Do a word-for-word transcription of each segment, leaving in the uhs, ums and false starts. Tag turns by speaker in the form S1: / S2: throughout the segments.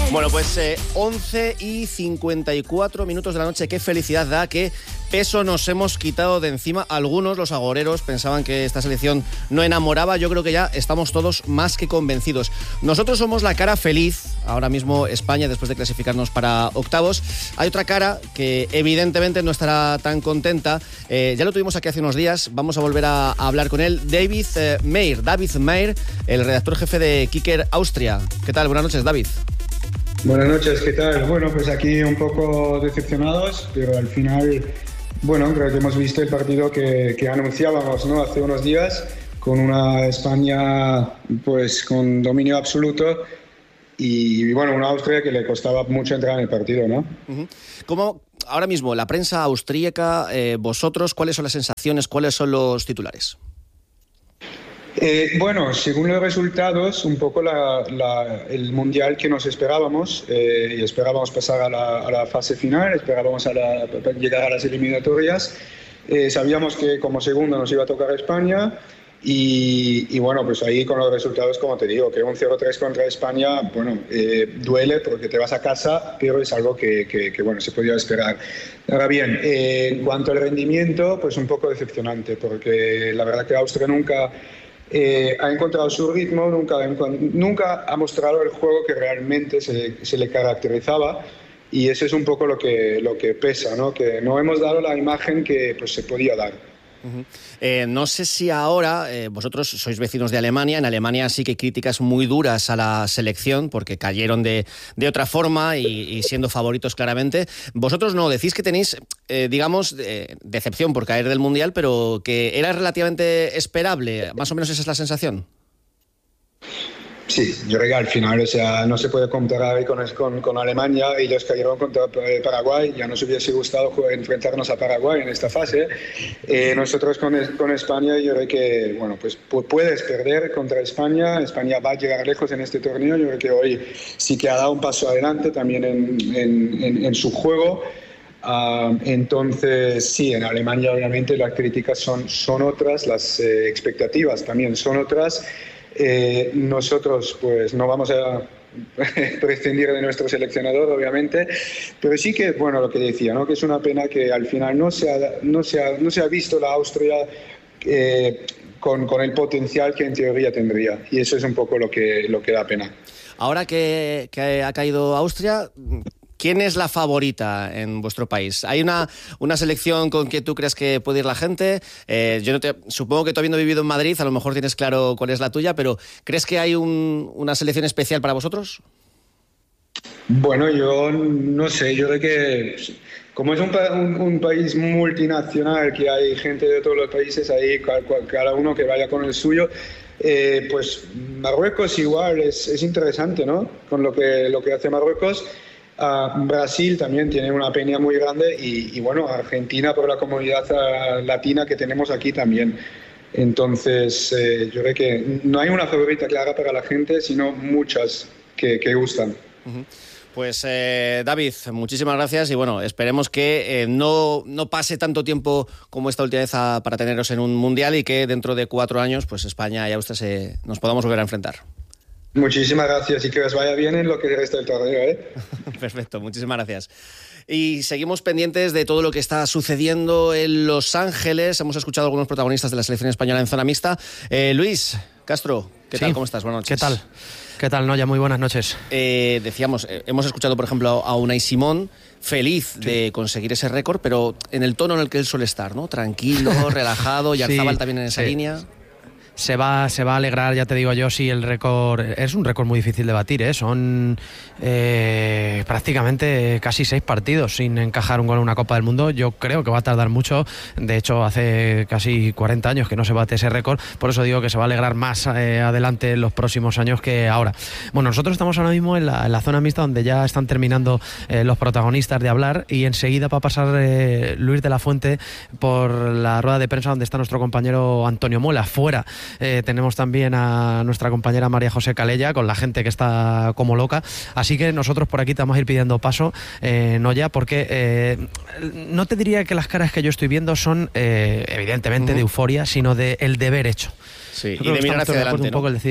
S1: Bueno, pues eh, once y cincuenta y cuatro minutos de la noche. Qué felicidad da, qué peso nos hemos quitado de encima. Algunos, los agoreros, pensaban que esta selección no enamoraba. Yo creo que ya estamos todos más que convencidos. Nosotros somos la cara feliz, ahora mismo España, después de clasificarnos para octavos. Hay otra cara que evidentemente no estará tan contenta. Eh, ya lo tuvimos aquí hace unos días, vamos a volver a, a hablar con él. David eh, Meir, David Meir, el redactor jefe de Kicker Austria. ¿Qué tal? Buenas noches, David.
S2: Buenas noches, ¿qué tal? Bueno, pues aquí un poco decepcionados, pero al final, bueno, creo que hemos visto el partido que, que anunciábamos, ¿no?, hace unos días, con una España pues con dominio absoluto y, bueno, una Austria que le costaba mucho entrar en el partido, ¿no?
S1: Uh-huh. ¿Cómo ahora mismo la prensa austríaca, eh, vosotros, cuáles son las sensaciones, cuáles son los titulares?
S2: Eh, bueno, según los resultados, un poco la, la, el mundial que nos esperábamos, eh, y esperábamos pasar a la, a la fase final, esperábamos a la, llegar a las eliminatorias, eh, sabíamos que como segundo nos iba a tocar España y, y bueno, pues ahí con los resultados, como te digo, que un cero tres contra España, bueno, eh, duele porque te vas a casa, pero es algo que, que, que bueno, se podía esperar. Ahora bien, eh, en cuanto al rendimiento, pues un poco decepcionante, porque la verdad que Austria nunca... Eh, ha encontrado su ritmo, nunca, nunca ha mostrado el juego que realmente se, se le caracterizaba y eso es un poco lo que, lo que pesa, ¿no? Que no hemos dado la imagen que pues, se podía dar.
S1: Uh-huh. Eh, no sé si ahora, eh, vosotros sois vecinos de Alemania, en Alemania sí que hay críticas muy duras a la selección porque cayeron de, de otra forma y, y siendo favoritos claramente. Vosotros no, decís que tenéis, eh, digamos, eh, decepción por caer del Mundial, pero que era relativamente esperable, más o menos esa es la sensación.
S2: Sí, yo creo que al final, o sea, no se puede comparar con, con, con Alemania. Ellos cayeron contra Paraguay, ya nos hubiese gustado jugar, enfrentarnos a Paraguay en esta fase. Eh, nosotros con, con España, yo creo que, bueno, pues puedes perder contra España, España va a llegar lejos en este torneo, yo creo que hoy sí que ha dado un paso adelante también en, en, en, en su juego. Uh, entonces, sí, en Alemania obviamente las críticas son, son otras, las eh, expectativas también son otras. Eh, nosotros pues no vamos a prescindir de nuestro seleccionador obviamente, pero sí que, bueno, lo que decía, ¿no?, que es una pena que al final no se ha, no se ha, no se ha visto la Austria eh, con, con el potencial que en teoría tendría y eso es un poco lo que, lo que da pena.
S1: Ahora que, que ha caído Austria, ¿quién es la favorita en vuestro país? ¿Hay una, una selección con que tú crees que puede ir la gente? Eh, yo no te, supongo que tú habiendo vivido en Madrid, a lo mejor tienes claro cuál es la tuya, pero ¿crees que hay un, una selección especial para vosotros?
S2: Bueno, yo no sé, yo creo que como es un, un, un país multinacional, que hay gente de todos los países ahí, cada uno que vaya con el suyo, eh, pues Marruecos igual es, es interesante, ¿no?, con lo que, lo que hace Marruecos. Uh, Brasil también tiene una peña muy grande y, y bueno, Argentina por la comunidad uh, latina que tenemos aquí también. Entonces, eh, yo creo que no hay una favorita clara para la gente, sino muchas que, que gustan.
S1: Uh-huh. Pues eh, David, muchísimas gracias y bueno, esperemos que eh, no, no pase tanto tiempo como esta última vez a, para teneros en un mundial y que dentro de cuatro años pues España y Austria se, nos podamos volver a enfrentar.
S2: Muchísimas gracias y que os vaya bien en lo que resta del torneo, ¿eh?
S1: Perfecto, muchísimas gracias. Y seguimos pendientes de todo lo que está sucediendo en Los Ángeles. Hemos escuchado a algunos protagonistas de la selección española en zona mixta. Eh, Luis Castro, ¿qué
S3: sí.
S1: tal? ¿Cómo estás? Buenas noches.
S3: ¿Qué tal? ¿Qué tal, Noya? Muy buenas noches.
S1: Eh, decíamos, eh, hemos escuchado, por ejemplo, a Unai Simón, feliz sí. de conseguir ese récord, pero en el tono en el que él suele estar, ¿no? Tranquilo, relajado, y Arzabal sí, también en esa sí. línea.
S3: Se va, se va a alegrar, ya te digo yo, si el récord... Es un récord muy difícil de batir, ¿eh? Son eh, prácticamente casi seis partidos sin encajar un gol en una Copa del Mundo. Yo creo que va a tardar mucho. De hecho, hace casi cuarenta años que no se bate ese récord. Por eso digo que se va a alegrar más eh, adelante en los próximos años que ahora. Bueno, nosotros estamos ahora mismo en la, en la zona mixta donde ya están terminando eh, los protagonistas de hablar y enseguida va a pasar eh, Luis de la Fuente por la rueda de prensa donde está nuestro compañero Antonio Muela, fuera. Eh, tenemos también a nuestra compañera María José Calella con la gente que está como loca, así que nosotros por aquí te vamos a ir pidiendo paso, eh, Noya, porque eh, no te diría que las caras que yo estoy viendo son eh, evidentemente uh-huh. de euforia, sino de el deber hecho.
S1: Sí, y de mirar hacia adelante,
S3: un poco
S1: ¿no?
S3: el decir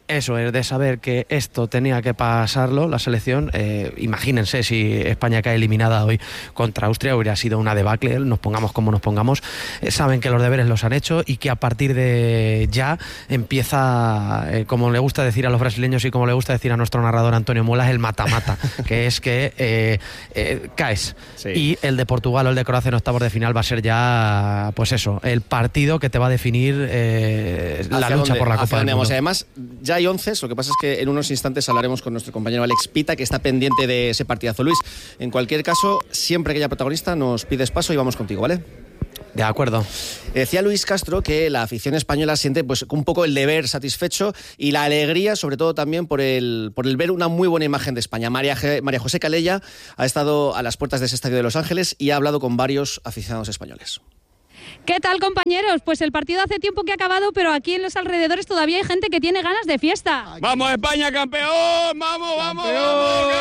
S3: eso es, de saber que esto tenía que pasarlo, la selección, eh, imagínense si España cae eliminada hoy contra Austria, hubiera sido una debacle, nos pongamos como nos pongamos, eh, saben que los deberes los han hecho y que a partir de ya empieza, eh, como le gusta decir a los brasileños y como le gusta decir a nuestro narrador Antonio Muelas, el mata-mata, que es que eh, eh, caes. Sí. Y el de Portugal o el de Croacia en octavos de final va a ser ya, pues eso, el partido que te va a definir eh, la lucha por la Copa del Mundo.
S1: Además, ya hay once, lo que pasa es que en unos instantes hablaremos con nuestro compañero Alex Pita, que está pendiente de ese partidazo. Luis, en cualquier caso, siempre que haya protagonista, nos pides paso y vamos contigo, ¿vale?
S3: De acuerdo.
S1: Decía Luis Castro que la afición española siente pues un poco el deber satisfecho y la alegría, sobre todo también por el, por el ver una muy buena imagen de España. María, María José Calella ha estado a las puertas de ese estadio de Los Ángeles y ha hablado con varios aficionados españoles.
S4: ¿Qué tal, compañeros? Pues el partido hace tiempo que ha acabado, pero aquí en los alrededores todavía hay gente que tiene ganas de fiesta.
S5: ¡Vamos, España, campeón! ¡Vamos, vamos, vamos!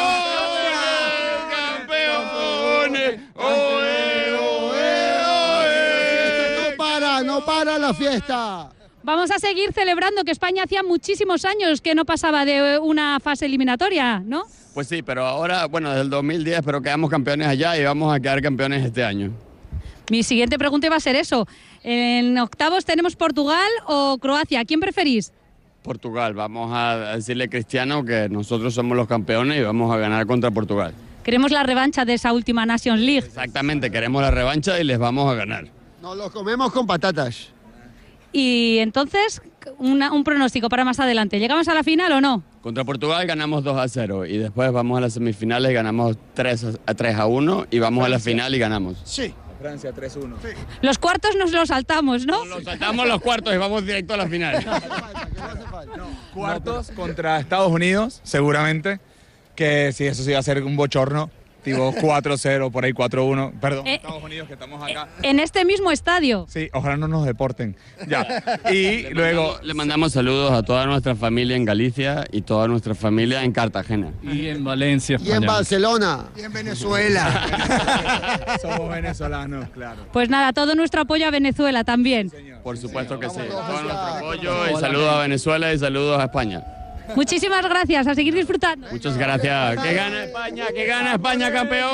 S5: ¡Campeones! ¡Oe, oe, oe!
S6: ¡No para, no para la fiesta!
S4: Vamos a seguir celebrando que España hacía muchísimos años que no pasaba de una fase eliminatoria, ¿no?
S5: Pues sí, pero ahora, bueno, desde el dos mil diez, pero quedamos campeones allá y vamos a quedar campeones este año.
S4: Mi siguiente pregunta iba a ser eso. En octavos tenemos Portugal o Croacia. ¿A quién preferís?
S5: Portugal. Vamos a decirle a Cristiano que nosotros somos los campeones y vamos a ganar contra Portugal.
S4: Queremos la revancha de esa última Nations League.
S5: Exactamente, queremos la revancha y les vamos a ganar.
S6: Nos los comemos con patatas.
S4: Y entonces, una, un pronóstico para más adelante. ¿Llegamos a la final o no?
S5: Contra Portugal ganamos dos a cero y después vamos a las semifinales y ganamos tres a uno y vamos Francia. A la final y ganamos.
S6: Sí.
S7: Francia tres uno. Sí.
S4: Los cuartos nos los saltamos, ¿no?
S5: Nos los saltamos los cuartos y vamos directo a la final.
S7: No, cuartos contra Estados Unidos, seguramente, que sí, eso sí va a ser un bochorno, tipo cuatro cero, por ahí cuatro uno, perdón, eh, Estados Unidos, que estamos acá.
S4: En este mismo estadio.
S7: Sí, ojalá no nos deporten. Ya. Y
S5: le
S7: luego...
S5: Mandamos, le mandamos saludos a toda nuestra familia en Galicia y toda nuestra familia en Cartagena.
S7: Y en Valencia,
S6: España. Y en Barcelona.
S7: Y en Venezuela. Somos venezolanos, claro.
S4: Pues nada, todo nuestro apoyo a Venezuela también.
S5: Sí, por supuesto que sí. Todo nuestro apoyo y saludos a Venezuela y saludos a España.
S4: Muchísimas gracias, a seguir disfrutando.
S5: Muchas gracias. ¡Que gana España! ¡Que gana España, campeón!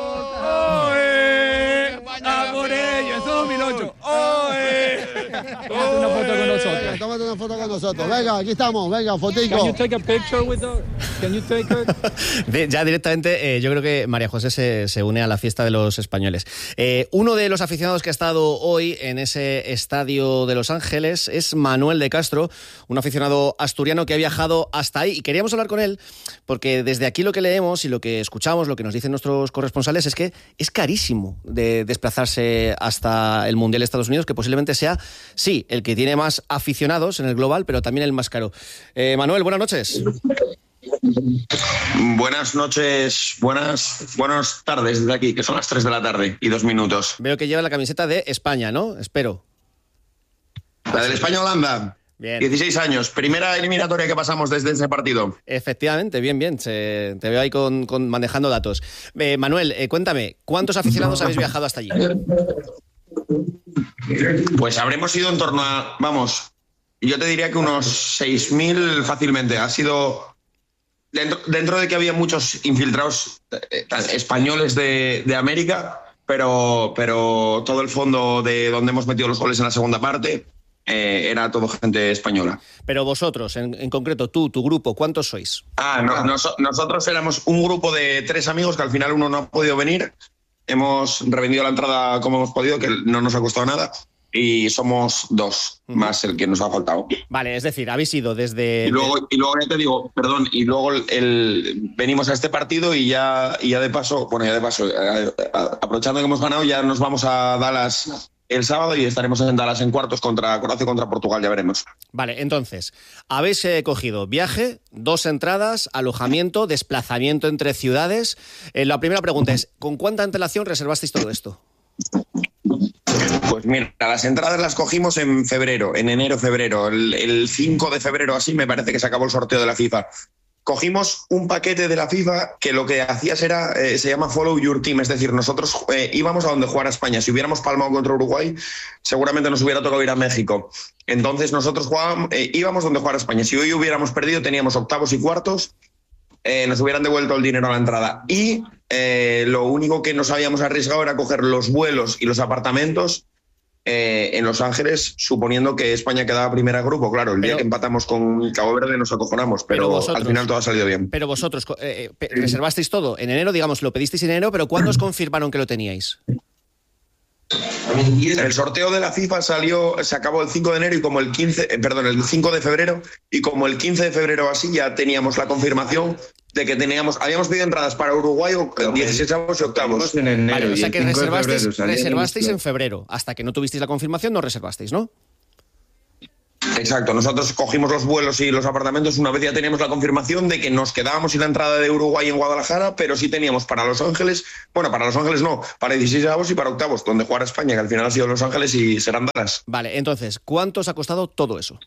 S5: ¡Oe! ¡A por ello! ¡Eso dos mil ocho! ¡Oe!
S6: Tómate una foto con nosotros. Tómate una foto con nosotros. Venga, aquí estamos. Venga, fotico.
S7: Can you take a picture with us? Can you take a...
S1: Ya directamente, eh, yo creo que María José se, se une a la fiesta de los españoles. Eh, uno de los aficionados que ha estado hoy en ese estadio de Los Ángeles es Manuel de Castro, un aficionado asturiano que ha viajado hasta ahí. Y queríamos hablar con él porque desde aquí lo que leemos y lo que escuchamos, lo que nos dicen nuestros corresponsales es que es carísimo de desplazarse hasta el Mundial de Estados Unidos, que posiblemente sea, sí, el que tiene más aficionados en el global, pero también el más caro. Eh, Manuel, buenas noches.
S8: Buenas noches, buenas, buenas tardes desde aquí, que son las tres de la tarde y dos minutos.
S1: Veo que lleva la camiseta de España, ¿no? Espero.
S8: La del España-Holanda.
S1: Bien.
S8: dieciséis años, primera eliminatoria que pasamos desde ese partido.
S1: Efectivamente, bien, bien. Se, te veo ahí con, con manejando datos. Eh, Manuel, eh, cuéntame, ¿cuántos aficionados habéis viajado hasta allí?
S8: Pues habremos ido en torno a, vamos, yo te diría que unos seis mil fácilmente. Ha sido, dentro, dentro de que había muchos infiltrados eh, españoles de, de América, pero, pero todo el fondo de donde hemos metido los goles en la segunda parte eh, era todo gente española.
S1: Pero vosotros, en, en concreto, tú, tu grupo, ¿cuántos sois?
S8: Ah, no, nos, nosotros éramos un grupo de tres amigos que al final uno no ha podido venir. Hemos revendido la entrada como hemos podido, que no nos ha costado nada. Y somos dos, uh-huh. más el que nos ha faltado.
S1: Vale, es decir, habéis ido desde...
S8: Y luego, y luego ya te digo, perdón, y luego el, el, venimos a este partido y ya, y ya de paso, bueno, ya de paso, eh, aprovechando que hemos ganado, ya nos vamos a Dallas el sábado y estaremos en Dallas en cuartos contra Croacia y contra Portugal, ya veremos.
S1: Vale, entonces, habéis eh, cogido viaje, dos entradas, alojamiento, desplazamiento entre ciudades. Eh, la primera pregunta es, ¿con cuánta antelación reservasteis todo esto?
S8: Pues mira, las entradas las cogimos en febrero, en enero, febrero. El, el cinco de febrero así me parece que se acabó el sorteo de la FIFA. cogimos un paquete de la FIFA que lo que hacías era, eh, se llama Follow Your Team, es decir, nosotros eh, íbamos a donde jugara España. Si hubiéramos palmado contra Uruguay, seguramente nos hubiera tocado ir a México. Entonces nosotros jugábamos, eh, íbamos donde jugara España. Si hoy hubiéramos perdido, teníamos octavos y cuartos, eh, nos hubieran devuelto el dinero a la entrada. Y eh, lo único que nos habíamos arriesgado era coger los vuelos y los apartamentos Eh, en Los Ángeles, suponiendo que España quedaba primera grupo. Claro, el pero, día que empatamos con Cabo Verde nos acojonamos, pero, pero vosotros, al final todo ha salido bien.
S1: Pero vosotros, eh, eh, reservasteis todo en enero, digamos, lo pedisteis en enero, pero ¿cuándo os confirmaron que lo teníais?
S8: El sorteo de la FIFA salió, se acabó el cinco de enero y como el quince, eh, perdón, el cinco de febrero, y como el quince de febrero así ya teníamos la confirmación de que teníamos, habíamos pedido entradas para Uruguay dieciséis avos y octavos.
S1: En enero, vale, o sea que reservasteis, febrero, reservasteis en febrero. Hasta que no tuvisteis la confirmación no reservasteis, ¿no?
S8: Exacto, nosotros cogimos los vuelos y los apartamentos una vez ya teníamos la confirmación de que nos quedábamos sin la entrada de Uruguay en Guadalajara, pero sí teníamos para Los Ángeles, bueno, para Los Ángeles no, para dieciséis avos y para octavos, donde jugará España, que al final ha sido Los Ángeles y serán Dallas.
S1: Vale, entonces, ¿cuánto os ha costado todo eso?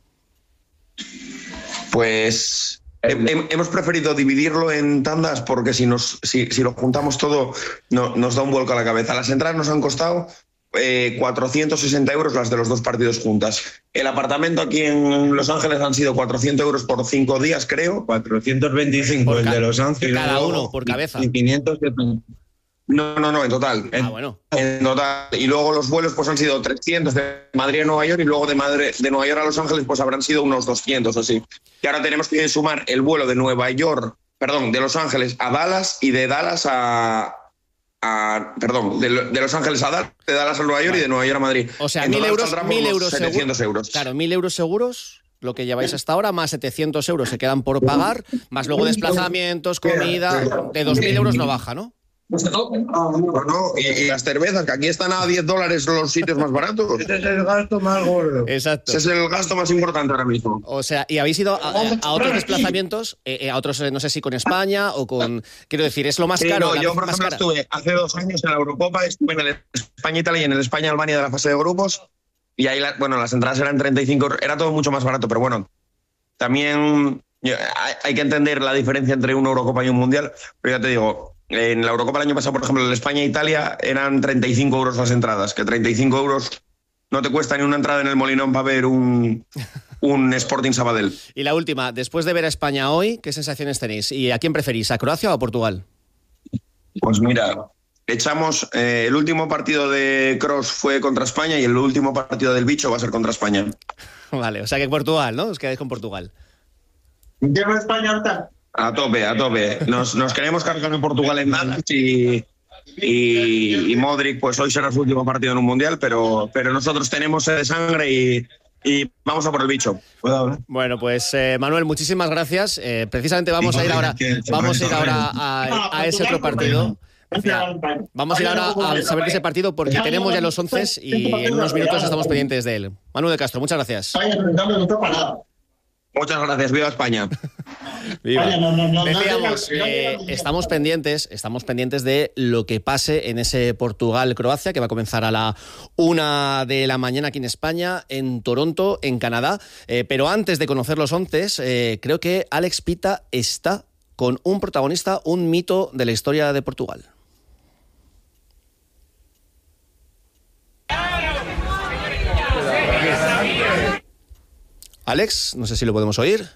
S8: Pues He, hemos preferido dividirlo en tandas porque si, nos, si, si lo juntamos todo no, nos da un vuelco a la cabeza. Las entradas nos han costado eh, cuatrocientos sesenta euros las de los dos partidos juntas. El apartamento aquí en Los Ángeles han sido cuatrocientos euros por cinco días, creo.
S9: cuatrocientos veinticinco por el de Los Ángeles.
S1: Cada uno, por cabeza.
S9: Y quinientos de...
S8: No, no, no, en total.
S1: Ah, bueno.
S8: En total. Y luego los vuelos pues han sido trescientos de Madrid a Nueva York y luego de, Madrid, de Nueva York a Los Ángeles pues habrán sido unos doscientos o así. Y ahora tenemos que sumar el vuelo de Nueva York, perdón, de Los Ángeles a Dallas y de Dallas a... a perdón, de, de Los Ángeles a Dallas, de Dallas a Nueva York, vale, y de Nueva York a Madrid.
S1: O sea, mil euros, mil euros
S8: setecientos euros.
S1: Claro, mil euros seguros, lo que lleváis hasta ahora, más setecientos euros se quedan por pagar, más luego desplazamientos, comida, de dos mil euros no baja, ¿no?
S8: No, no, y, y las cervezas, que aquí están a diez dólares los sitios más baratos.
S9: Ese es el gasto más gordo.
S1: Exacto.
S8: Ese es el gasto más importante ahora mismo.
S1: O sea, y habéis ido a, a otros desplazamientos, eh, a otros, no sé si con España o con... Quiero decir, es lo más
S8: sí,
S1: caro.
S8: No, yo, por ejemplo, estuve hace dos años en la Eurocopa, estuve en el España-Italia y en el España-Albania de la fase de grupos, y ahí, la, bueno, las entradas eran treinta y cinco euros, era todo mucho más barato, pero bueno, también hay, hay que entender la diferencia entre una Eurocopa y un Mundial, pero ya te digo... En la Eurocopa el año pasado, por ejemplo, en España e Italia eran treinta y cinco euros las entradas, que treinta y cinco euros no te cuesta ni una entrada en el Molinón para ver un, un Sporting Sabadell.
S1: Y la última, después de ver a España hoy, ¿qué sensaciones tenéis? ¿Y a quién preferís, a Croacia o a Portugal?
S8: Pues mira, echamos, eh, el último partido de Kroos fue contra España y el último partido del Bicho va a ser contra España.
S1: Vale, o sea que Portugal, ¿no? Os quedáis con Portugal.
S9: ¿Lleva España ahorita?
S8: A tope, a tope. Nos, nos queremos cargar en Portugal en Dallas y, y, y Modric, pues hoy será su último partido en un mundial, pero, pero nosotros tenemos sed de sangre y, y vamos a por el Bicho.
S1: Bueno, pues eh, Manuel, muchísimas gracias. Eh, precisamente vamos a ir ahora, vamos a ir ahora a, a ese otro partido. Decía, vamos a ir ahora a saber de ese partido porque tenemos ya los once y en unos minutos estamos pendientes de él. Manuel de Castro, muchas gracias.
S8: Muchas gracias, viva España.
S1: Viva. Decíamos, eh, estamos pendientes, estamos pendientes de lo que pase en ese Portugal-Croacia, que va a comenzar a la una de la mañana aquí en España, en Toronto, en Canadá. Eh, pero antes de conocer los once, eh, creo que Alex Pita está con un protagonista, un mito de la historia de Portugal. Alex, no sé si lo podemos oír.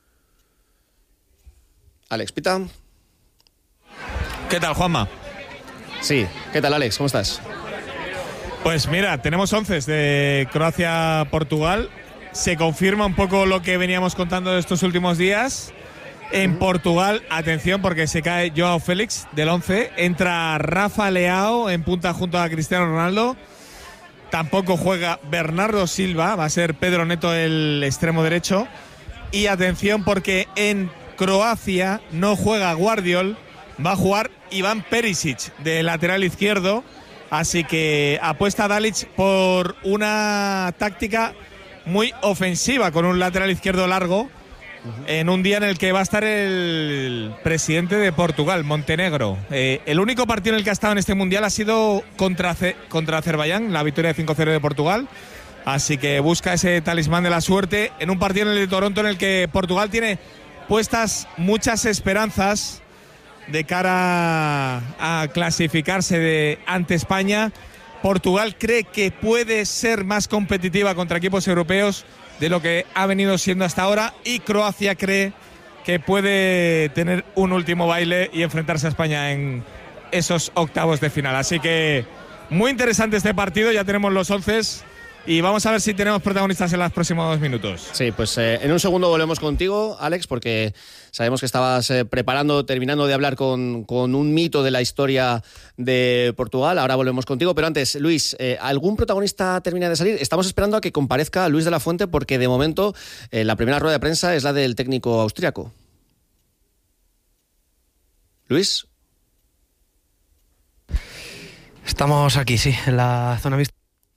S1: Alex Pita.
S10: ¿Qué tal, Juanma?
S1: Sí, ¿qué tal, Alex? ¿Cómo estás?
S10: Pues mira, tenemos once de Croacia-Portugal. Se confirma un poco lo que veníamos contando estos últimos días. En Portugal, atención, porque se cae Joao Félix del once. Entra Rafa Leao en punta junto a Cristiano Ronaldo. Tampoco juega Bernardo Silva, va a ser Pedro Neto el extremo derecho. Y atención porque en Croacia no juega Guardiol, va a jugar Iván Perisic de lateral izquierdo. Así que apuesta Dalic por una táctica muy ofensiva con un lateral izquierdo largo. En un día en el que va a estar el presidente de Portugal, Montenegro. Eh, el único partido en el que ha estado en este mundial ha sido contra, contra Azerbaiyán, la victoria de cinco cero de Portugal. Así que busca ese talismán de la suerte en un partido en el de Toronto en el que Portugal tiene puestas muchas esperanzas de cara a clasificarse de, ante España. Portugal cree que puede ser más competitiva contra equipos europeos de lo que ha venido siendo hasta ahora, y Croacia cree que puede tener un último baile y enfrentarse a España en esos octavos de final. Así que muy interesante este partido, ya tenemos los once y vamos a ver si tenemos protagonistas en los próximos dos minutos.
S1: Sí, pues eh, en un segundo volvemos contigo, Alex, porque sabemos que estabas eh, preparando, terminando de hablar con, con un mito de la historia de Portugal. Ahora volvemos contigo, pero antes, Luis, eh, ¿algún protagonista termina de salir? Estamos esperando a que comparezca Luis de la Fuente, porque de momento eh, la primera rueda de prensa es la del técnico austríaco. Luis.
S3: Estamos aquí, sí, en la zona vista.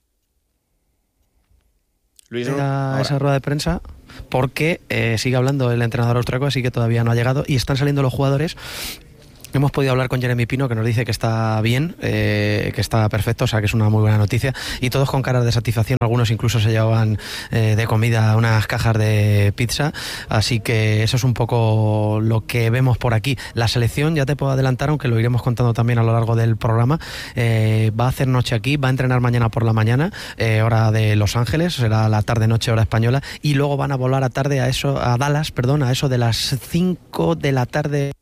S1: Luis,
S3: Era esa rueda de prensa porque eh, sigue hablando el entrenador austriaco, así que todavía no ha llegado y están saliendo los jugadores. Hemos podido hablar con Jeremy Pino, que nos dice que está bien, eh, que está perfecto, o sea que es una muy buena noticia, y todos con caras de satisfacción. Algunos incluso se llevaban eh, de comida unas cajas de pizza, así que eso es un poco lo que vemos por aquí. La selección, ya te puedo adelantar, aunque lo iremos contando también a lo largo del programa, eh, va a hacer noche aquí, va a entrenar mañana por la mañana, eh, hora de Los Ángeles, será la tarde-noche hora española, y luego van a volar a tarde a eso, a Dallas, perdón, a eso de las cinco de la tarde.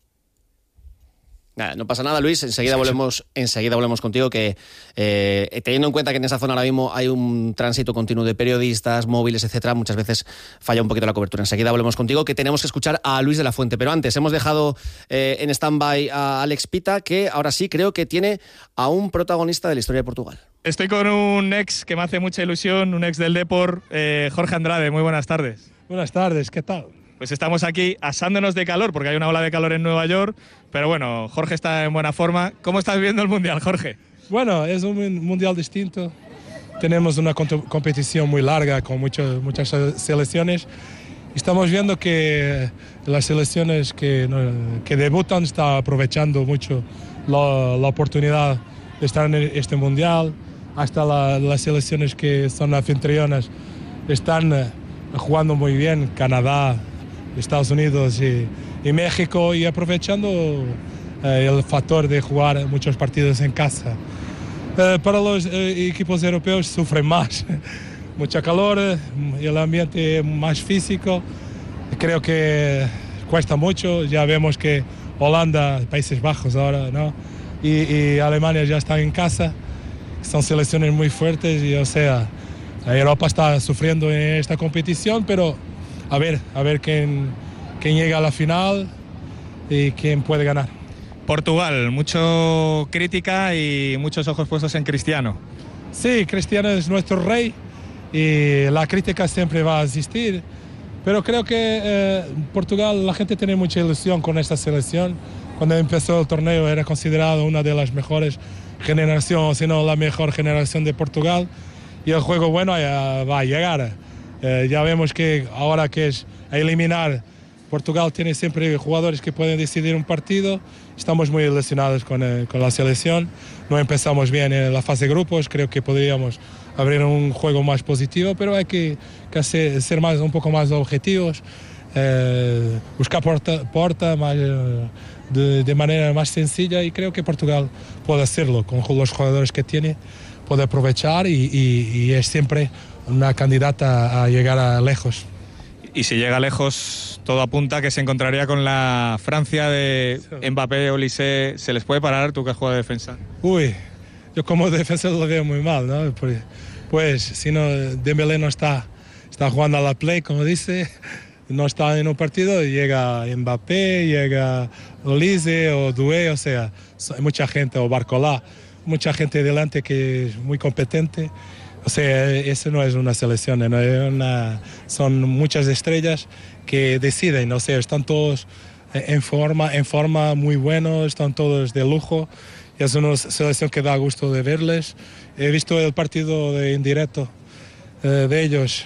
S1: Nada, no pasa nada, Luis, enseguida volvemos, enseguida volvemos contigo, que eh, teniendo en cuenta que en esa zona ahora mismo hay un tránsito continuo de periodistas, móviles, etcétera, muchas veces falla un poquito la cobertura. Enseguida volvemos contigo, que tenemos que escuchar a Luis de la Fuente, pero antes hemos dejado eh, en stand-by a Alex Pita, que ahora sí creo que tiene a un protagonista de la historia de Portugal.
S10: Estoy con un ex que me hace mucha ilusión, un ex del Depor, eh, Jorge Andrade. Muy buenas tardes.
S11: Buenas tardes, ¿qué tal?
S10: Pues estamos aquí asándonos de calor, porque hay una ola de calor en Nueva York, pero bueno, Jorge está en buena forma. ¿Cómo estás viendo el Mundial, Jorge?
S11: Bueno, es un Mundial distinto. Tenemos una competición muy larga con mucho, muchas selecciones. Estamos viendo que las selecciones que, que debutan están aprovechando mucho la, la oportunidad de estar en este Mundial. Hasta la, las selecciones que son anfitrionas están jugando muy bien, Canadá, Estados Unidos y, y México, y aprovechando eh, el factor de jugar muchos partidos en casa. Eh, para los eh, equipos europeos sufren más, mucha calor, eh, el ambiente más físico, creo que cuesta mucho. Ya vemos que Holanda, Países Bajos ahora, ¿no? y, y Alemania ya están en casa, son selecciones muy fuertes, y o sea, Europa está sufriendo en esta competición, pero a ver, a ver quién, quién llega a la final y quién puede ganar.
S10: Portugal, mucho crítica y muchos ojos puestos en Cristiano.
S11: Sí, Cristiano es nuestro rey y la crítica siempre va a existir, pero creo que eh, Portugal, la gente tiene mucha ilusión con esta selección. Cuando empezó el torneo era considerado una de las mejores generaciones, si no la mejor generación de Portugal, y el juego bueno ya va a llegar. Eh, ya vemos que ahora que es a eliminar, Portugal tiene siempre jugadores que pueden decidir un partido. Estamos muy ilusionados con, eh, con la selección. No empezamos bien en la fase de grupos, creo que podríamos abrir un juego más positivo, pero hay que, que ser, ser más, un poco más objetivos, eh, buscar porta, porta más, de, de manera más sencilla, y creo que Portugal puede hacerlo con los jugadores que tiene, puede aprovechar y, y, y es siempre una candidata a llegar a lejos.
S10: Y si llega lejos, todo apunta que se encontraría con la Francia de Mbappé o Olise. ¿Se les puede parar, tú que has jugado de defensa?
S11: Uy, yo como defensor lo veo muy mal, ¿no? Pues, pues si no, Dembélé no está, está jugando a la play, como dice, no está en un partido, llega Mbappé, llega Olise o Doué, o sea, hay mucha gente, o Barcola, mucha gente delante que es muy competente. O sea, eso no es una selección, no es una, son muchas estrellas que deciden, o sea, están todos en forma, en forma muy buenos, están todos de lujo, y es una selección que da gusto de verles. He visto el partido de, en directo eh, de ellos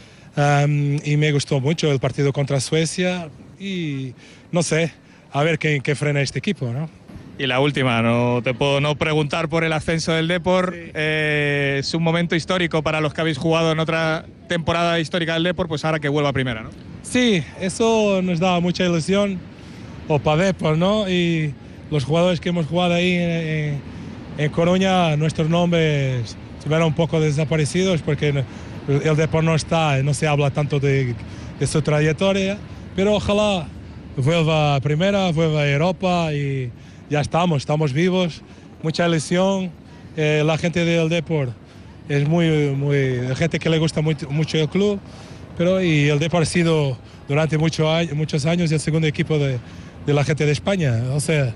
S11: um, y me gustó mucho el partido contra Suecia, y no sé, a ver qué, qué frena este equipo, ¿no?
S10: Y la última, no te puedo no preguntar por el ascenso del Depor. Sí. Eh, es un momento histórico para los que habéis jugado en otra temporada histórica del Depor, pues ahora que vuelva a primera, ¿no?
S11: Sí, eso nos da mucha ilusión, o para Depor, ¿no? Y los jugadores que hemos jugado ahí en, en, en Coruña, nuestros nombres se ven un poco desaparecidos porque el Depor no está, no se habla tanto de, de su trayectoria, pero ojalá vuelva a primera, vuelva a Europa y ya estamos, estamos vivos, mucha ilusión. Eh, la gente del Depor es muy, muy, gente que le gusta muy, mucho el club, pero y el Depor ha sido durante mucho, muchos años el segundo equipo de, de la gente de España. O sea,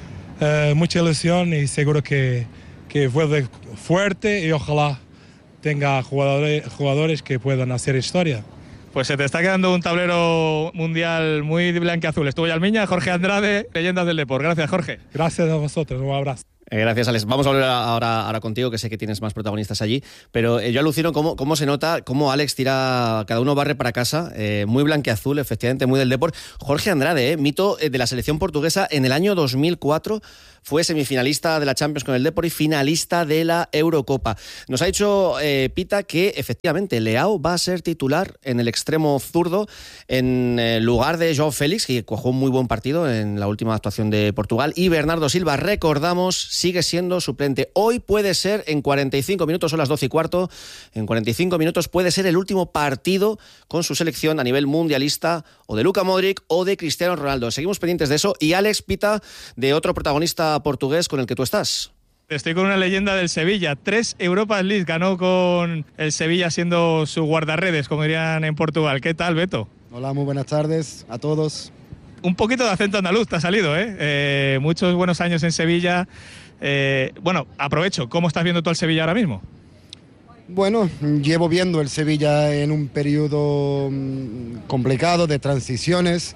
S11: eh, mucha ilusión y seguro que, que vuelve fuerte y ojalá tenga jugadores, jugadores que puedan hacer historia.
S10: Pues se te está quedando un tablero mundial muy blanquiazul. Estuvo Yalmiña, Jorge Andrade, leyendas del Depor. Gracias, Jorge.
S11: Gracias a vosotros, un abrazo.
S1: Eh, gracias, Alex. Vamos a volver ahora, ahora contigo, que sé que tienes más protagonistas allí, pero eh, yo alucino cómo, cómo se nota, cómo Alex tira, cada uno barre para casa, eh, muy blanquiazul, efectivamente, muy del Depor. Jorge Andrade, eh, mito de la selección portuguesa en el año dos mil cuatro, fue semifinalista de la Champions con el Depor y finalista de la Eurocopa. Nos ha dicho eh, Pita que efectivamente Leao va a ser titular en el extremo zurdo en eh, lugar de João Félix, que jugó un muy buen partido en la última actuación de Portugal, y Bernardo Silva, recordamos, sigue siendo suplente. Hoy puede ser en cuarenta y cinco minutos, son las doce y cuarto, en cuarenta y cinco minutos puede ser el último partido con su selección a nivel mundialista, o de Luka Modric o de Cristiano Ronaldo. Seguimos pendientes de eso. Y Alex, Pita, de otro protagonista portugués con el que tú estás.
S10: Estoy con una leyenda del Sevilla. Tres Europa League ganó con el Sevilla siendo su guardarredes, como dirían en Portugal. ¿Qué tal, Beto?
S12: Hola, muy buenas tardes a todos.
S10: Un poquito de acento andaluz te ha salido, ¿eh? eh muchos buenos años en Sevilla. Eh, bueno, aprovecho. ¿Cómo estás viendo tú al Sevilla ahora mismo?
S12: Bueno, llevo viendo el Sevilla en un periodo complicado de transiciones,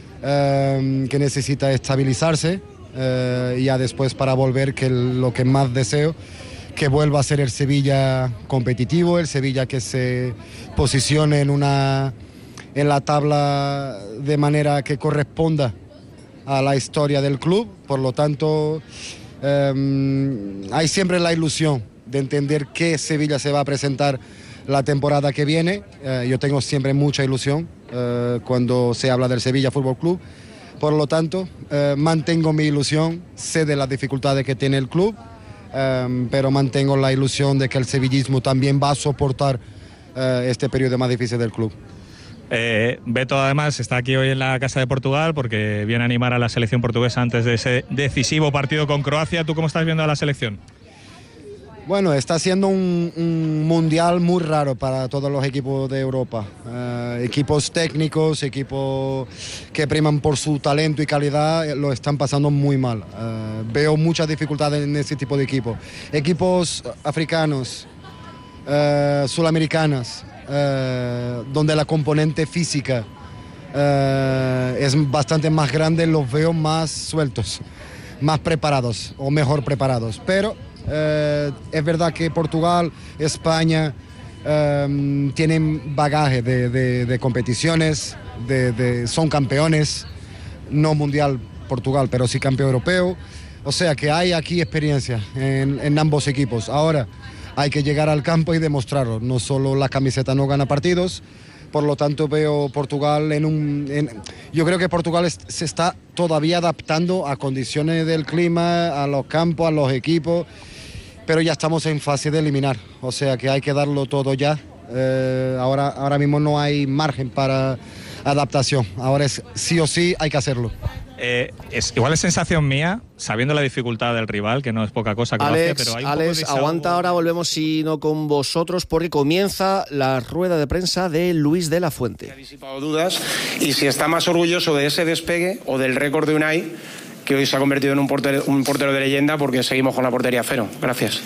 S12: eh, que necesita estabilizarse. Uh, y ya después para volver, que lo que más deseo, que vuelva a ser el Sevilla competitivo, el Sevilla que se posicione en una en la tabla de manera que corresponda a la historia del club. Por lo tanto, um, hay siempre la ilusión de entender qué Sevilla se va a presentar la temporada que viene. Uh, yo tengo siempre mucha ilusión uh, cuando se habla del Sevilla Fútbol Club. Por lo tanto, eh, mantengo mi ilusión, sé de las dificultades que tiene el club, eh, pero mantengo la ilusión de que el sevillismo también va a soportar eh, este periodo más difícil del club.
S10: Eh, Beto además está aquí hoy en la Casa de Portugal porque viene a animar a la selección portuguesa antes de ese decisivo partido con Croacia. ¿Tú cómo estás viendo a la selección?
S12: Bueno, está siendo un, un mundial muy raro para todos los equipos de Europa. Uh, equipos técnicos, equipos que priman por su talento y calidad, lo están pasando muy mal. Uh, veo muchas dificultades en ese tipo de equipos. Equipos africanos, uh, sudamericanos, uh, donde la componente física uh, es bastante más grande, los veo más sueltos, más preparados o mejor preparados. Pero Uh, es verdad que Portugal, España um, tienen bagaje de, de, de competiciones, de, de, son campeones, no mundial Portugal, pero sí campeón europeo. O sea que hay aquí experiencia en, en ambos equipos. Ahora hay que llegar al campo y demostrarlo. No solo la camiseta no gana partidos. Por lo tanto, veo Portugal en un... En, yo creo que Portugal es, se está todavía adaptando a condiciones del clima, a los campos, a los equipos, pero ya estamos en fase de eliminar. O sea que hay que darlo todo ya. Eh, ahora, ahora mismo no hay margen para adaptación. Ahora es sí o sí, hay que hacerlo.
S10: Eh, es, igual es sensación mía, sabiendo la dificultad del rival, que no es poca cosa.
S1: Alex,
S10: pero hay un
S1: Alex
S10: poco de
S1: aguanta, ahora volvemos si no con vosotros, porque comienza la rueda de prensa de Luis de la Fuente.
S13: Ha disipado dudas, y si está más orgulloso de ese despegue o del récord de Unai, que hoy se ha convertido en un portero, un portero de leyenda, porque seguimos con la portería cero. Gracias.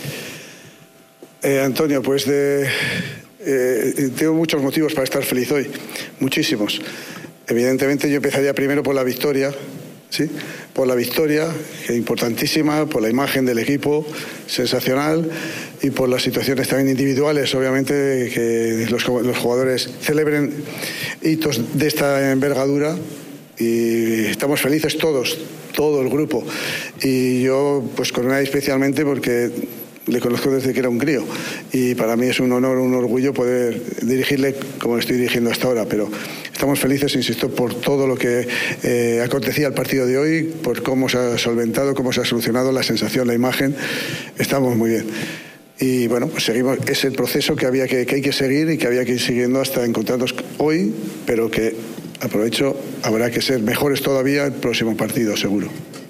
S14: Eh, Antonio, pues de, eh, tengo muchos motivos para estar feliz hoy, muchísimos. Evidentemente yo empezaría primero por la victoria, ¿sí? Por la victoria, que es importantísima, por la imagen del equipo, sensacional, y por las situaciones también individuales, obviamente, que los, los jugadores celebren hitos de esta envergadura, y estamos felices todos, todo el grupo. Y yo, pues con Unai especialmente, porque le conozco desde que era un crío y para mí es un honor, un orgullo poder dirigirle como le estoy dirigiendo hasta ahora, pero estamos felices, insisto, por todo lo que eh, acontecía el partido de hoy, por cómo se ha solventado, cómo se ha solucionado, la sensación, la imagen, estamos muy bien. Y bueno, pues seguimos, es el proceso que, había que, que hay que seguir y que había que ir siguiendo hasta encontrarnos hoy, pero que, aprovecho, habrá que ser mejores todavía el próximo partido, seguro.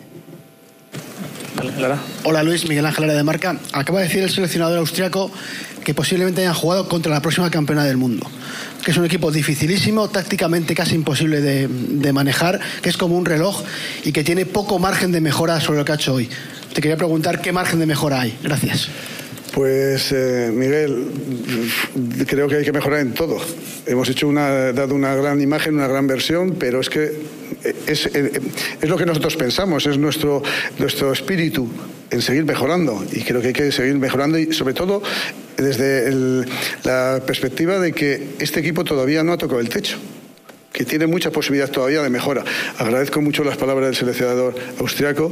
S15: Hola Luis, Miguel Ángel de Marca. Acaba de decir el seleccionador austriaco que posiblemente hayan jugado contra la próxima campeona del mundo, que es un equipo dificilísimo, tácticamente casi imposible de, de manejar, que es como un reloj y que tiene poco margen de mejora sobre lo que ha hecho hoy. Te quería preguntar qué margen de mejora hay. Gracias.
S14: Pues eh, Miguel, creo que hay que mejorar en todo. Hemos hecho una, dado una gran imagen, una gran versión, pero es que es, es lo que nosotros pensamos, es nuestro, nuestro espíritu en seguir mejorando. Y creo que hay que seguir mejorando y sobre todo desde el, la perspectiva de que este equipo todavía no ha tocado el techo, que tiene mucha posibilidad todavía de mejora. Agradezco mucho las palabras del seleccionador austriaco.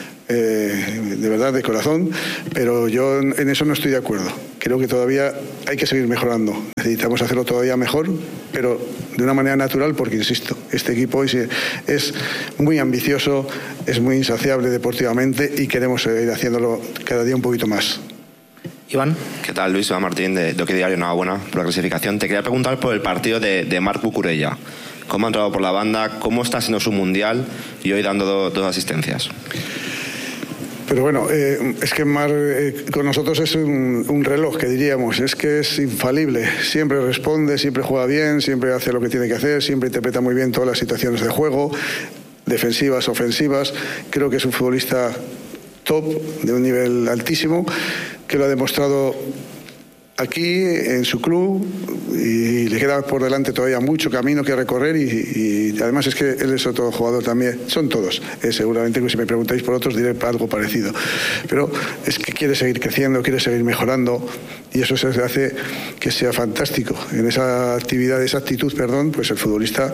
S14: Eh, de verdad, de corazón, pero yo en eso no estoy de acuerdo. Creo que todavía hay que seguir mejorando. Necesitamos hacerlo todavía mejor, pero de una manera natural, porque, insisto, este equipo hoy es muy ambicioso, es muy insaciable deportivamente y queremos seguir haciéndolo cada día un poquito más.
S16: Iván. ¿Qué tal, Luis? Iván Martín, de Doque Diario. Enhorabuena por la clasificación. Te quería preguntar por el partido de, de Marc Cucurella. ¿Cómo ha entrado por la banda? ¿Cómo está siendo su mundial? Y hoy dando do, dos asistencias.
S14: Pero bueno, eh, es que Mar eh, con nosotros es un, un reloj, que diríamos, es que es infalible, siempre responde, siempre juega bien, siempre hace lo que tiene que hacer, siempre interpreta muy bien todas las situaciones de juego, defensivas, ofensivas. Creo que es un futbolista top, de un nivel altísimo, que lo ha demostrado aquí, en su club, y le queda por delante todavía mucho camino que recorrer y, y además es que él es otro jugador también, son todos, eh, seguramente si me preguntáis por otros diré algo parecido, pero es que quiere seguir creciendo, quiere seguir mejorando y eso se hace que sea fantástico. En esa actividad, esa actitud, perdón, pues el futbolista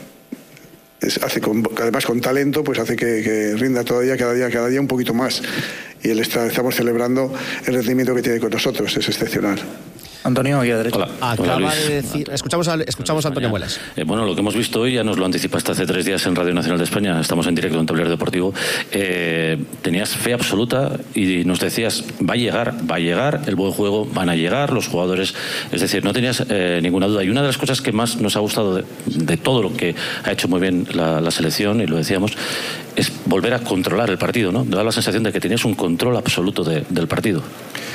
S14: es, hace con, además con talento, pues hace que, que rinda todavía cada día, cada día un poquito más. Y él está, estamos celebrando el rendimiento que tiene con nosotros, es excepcional.
S16: Antonio, aquí a derecha.
S1: Hola. Acaba Hola, de decir... Escuchamos a, escuchamos a Antonio Muelas.
S17: Eh, bueno, lo que hemos visto hoy ya nos lo anticipaste hace tres días en Radio Nacional de España. Estamos en directo en Tablero Deportivo. Eh, tenías fe absoluta y nos decías, va a llegar, va a llegar, el buen juego, van a llegar los jugadores. Es decir, no tenías eh, ninguna duda. Y una de las cosas que más nos ha gustado de, de todo lo que ha hecho muy bien la, la selección, y lo decíamos, es volver a controlar el partido, ¿no? Me da la sensación de que tenías un control absoluto de, del partido.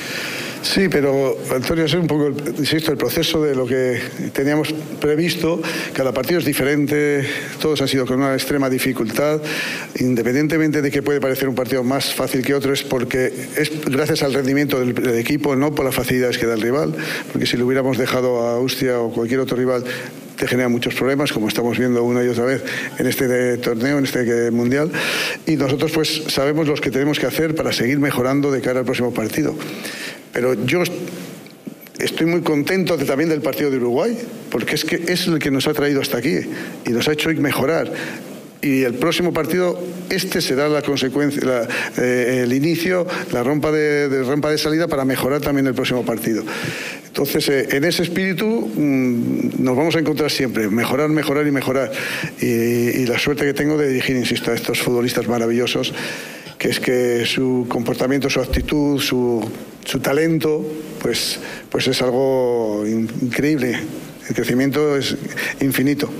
S14: Sí, pero Antonio, es un poco, insisto, el proceso de lo que teníamos previsto. Cada partido es diferente, todos han sido con una extrema dificultad, independientemente de que puede parecer un partido más fácil que otro, es porque es gracias al rendimiento del, del equipo, no por las facilidades que da el rival, porque si lo hubiéramos dejado a Austria o cualquier otro rival te genera muchos problemas, como estamos viendo una y otra vez en este torneo, en este mundial, y nosotros pues sabemos los que tenemos que hacer para seguir mejorando de cara al próximo partido. Pero yo estoy muy contento de, también del partido de Uruguay, porque es que es el que nos ha traído hasta aquí y nos ha hecho mejorar. Y el próximo partido, este será la consecuencia, la, eh, el inicio, la rampa de, de rampa de salida para mejorar también el próximo partido. Entonces, eh, en ese espíritu mmm, nos vamos a encontrar siempre, mejorar, mejorar y mejorar. Y, y la suerte que tengo de dirigir, insisto, a estos futbolistas maravillosos, que es que su comportamiento, su actitud, su, su talento, pues, pues es algo increíble. El crecimiento es infinito.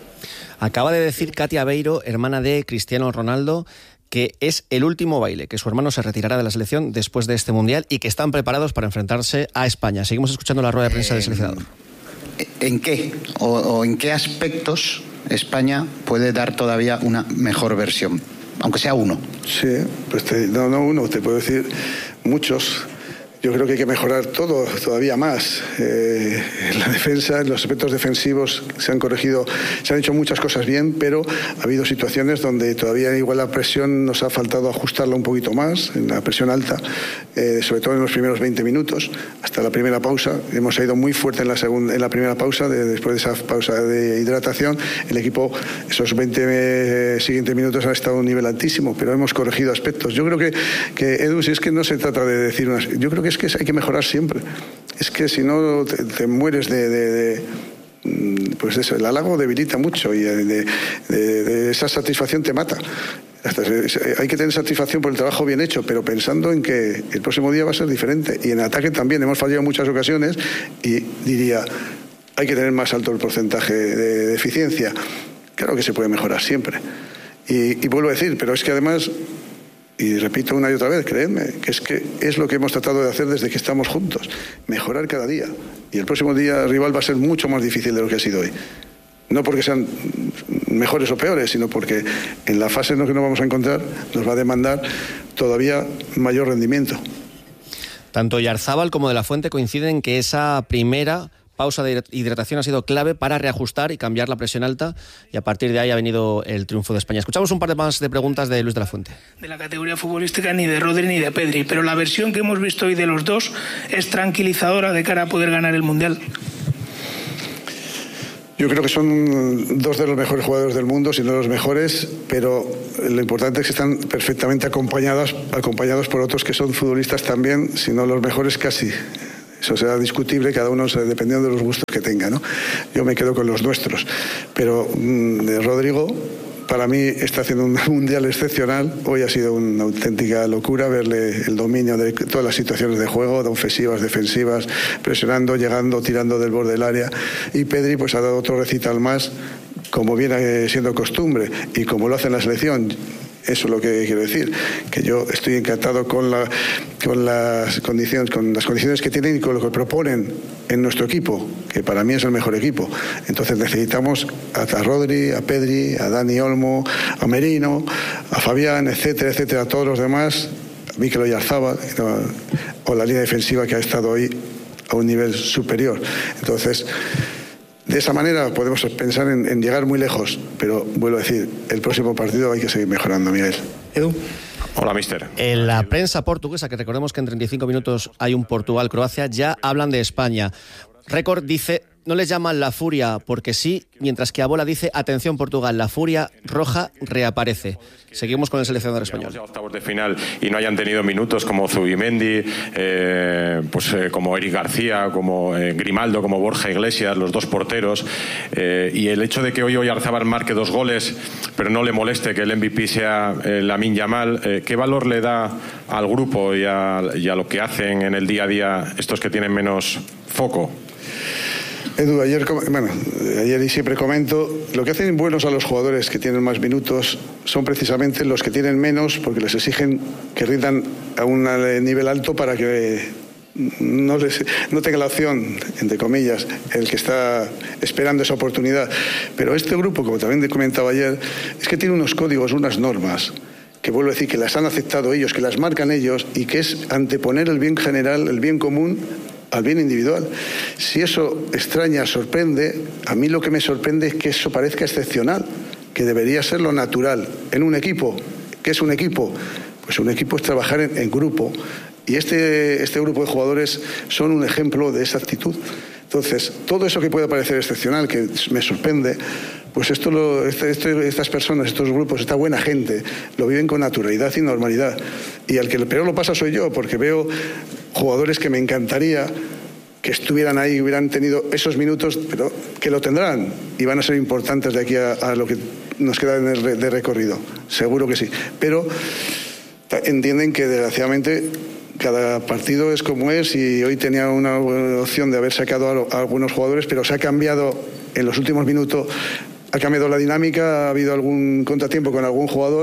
S1: Acaba de decir Katia Beiro, hermana de Cristiano Ronaldo, que es el último baile, que su hermano se retirará de la selección después de este Mundial y que están preparados para enfrentarse a España. Seguimos escuchando la rueda de prensa eh, del seleccionador.
S18: ¿En qué o, o en qué aspectos España puede dar todavía una mejor versión? Aunque sea uno.
S14: Sí, pues te, no, no uno, te puedo decir muchos. Yo creo que hay que mejorar todo, todavía más. Eh, en la defensa, en los aspectos defensivos se han corregido, se han hecho muchas cosas bien, pero ha habido situaciones donde todavía igual la presión nos ha faltado ajustarla un poquito más, en la presión alta, eh, sobre todo en los primeros veinte minutos, hasta la primera pausa. Hemos ido muy fuerte en la, segunda, en la primera pausa, de, después de esa pausa de hidratación. El equipo, esos veinte eh, siguientes minutos ha estado a un nivel altísimo, pero hemos corregido aspectos. Yo creo que, que Edu, si es que no se trata de decir unas... Yo creo que es que hay que mejorar siempre. Es que si no te, te mueres de, de, de pues eso, el halago debilita mucho y de, de, de esa satisfacción te mata. Hasta, hay que tener satisfacción por el trabajo bien hecho, pero pensando en que el próximo día va a ser diferente. Y en ataque también hemos fallado en muchas ocasiones y diría, hay que tener más alto el porcentaje de, de eficiencia. Claro que se puede mejorar siempre. Y, y vuelvo a decir, pero es que además... Y repito una y otra vez, creedme, que es que es lo que hemos tratado de hacer desde que estamos juntos, mejorar cada día. Y el próximo día el rival va a ser mucho más difícil de lo que ha sido hoy. No porque sean mejores o peores, sino porque en la fase en la que nos vamos a encontrar nos va a demandar todavía mayor rendimiento.
S1: Tanto Oyarzábal como De la Fuente coinciden en que esa primera pausa de hidratación ha sido clave para reajustar y cambiar la presión alta, y a partir de ahí ha venido el triunfo de España. Escuchamos un par de más de preguntas de Luis de la Fuente.
S19: De la categoría futbolística ni de Rodri ni de Pedri, pero la versión que hemos visto hoy de los dos es tranquilizadora de cara a poder ganar el Mundial.
S14: Yo creo que son dos de los mejores jugadores del mundo, si no los mejores, pero lo importante es que están perfectamente acompañados, acompañados por otros que son futbolistas también, si no los mejores casi. Eso será discutible, cada uno dependiendo de los gustos que tenga, ¿no? Yo me quedo con los nuestros. Pero mmm, Rodrigo, para mí, está haciendo un mundial excepcional. Hoy ha sido una auténtica locura verle el dominio de todas las situaciones de juego, de ofensivas, defensivas, presionando, llegando, tirando del borde del área. Y Pedri pues ha dado otro recital más, como viene siendo costumbre y como lo hace en la selección. Eso es lo que quiero decir, que yo estoy encantado con, la, con, las condiciones, con las condiciones que tienen y con lo que proponen en nuestro equipo, que para mí es el mejor equipo. Entonces necesitamos a Rodri, a Pedri, a Dani Olmo, a Merino, a Fabián, etcétera, etcétera, a todos los demás, a Mikel Oyarzábal, o la línea defensiva que ha estado hoy a un nivel superior. Entonces... de esa manera podemos pensar en, en llegar muy lejos, pero vuelvo a decir, el próximo partido hay que seguir mejorando, Miguel.
S1: Edu.
S20: Hola, mister.
S1: En la prensa portuguesa, que recordemos que en treinta y cinco minutos hay un Portugal-Croacia, ya hablan de España. Record dice, no les llaman la furia porque sí, mientras que Abola dice, atención Portugal, la furia roja reaparece. Seguimos con el seleccionador español.
S20: A octavos de final y no hayan tenido minutos como Zubimendi, eh, pues eh, como Eric García, como eh, Grimaldo, como Borja Iglesias, los dos porteros, eh, y el hecho de que hoy Oyarzábal marque dos goles, pero no le moleste que el M V P sea eh, Lamine Yamal, eh, ¿qué valor le da al grupo y a, y a lo que hacen en el día a día estos que tienen menos foco?
S14: Edu, ayer, bueno, ayer y siempre comento, lo que hacen buenos a los jugadores que tienen más minutos son precisamente los que tienen menos, porque les exigen que rindan a un nivel alto para que no, les, no tenga la opción, entre comillas, el que está esperando esa oportunidad. Pero este grupo, como también comentaba ayer, es que tiene unos códigos, unas normas, que vuelvo a decir que las han aceptado ellos, que las marcan ellos, y que es anteponer el bien general, el bien común, al bien individual. Si eso extraña, sorprende, a mí lo que me sorprende es que eso parezca excepcional, que debería ser lo natural en un equipo. ¿Qué es un equipo? Pues un equipo es trabajar en, en grupo, y este, este grupo de jugadores son un ejemplo de esa actitud. Entonces, todo eso que puede parecer excepcional, que me sorprende, pues esto, lo, este, este, estas personas, estos grupos, esta buena gente, lo viven con naturalidad y normalidad. Y al que peor lo pasa soy yo, porque veo jugadores que me encantaría que estuvieran ahí, hubieran tenido esos minutos, pero que lo tendrán y van a ser importantes de aquí a, a lo que nos queda en el de recorrido. Seguro que sí. Pero entienden que, desgraciadamente, cada partido es como es, y hoy tenía una opción de haber sacado a algunos jugadores, pero se ha cambiado en los últimos minutos, ha cambiado la dinámica, ha habido algún contratiempo con algún jugador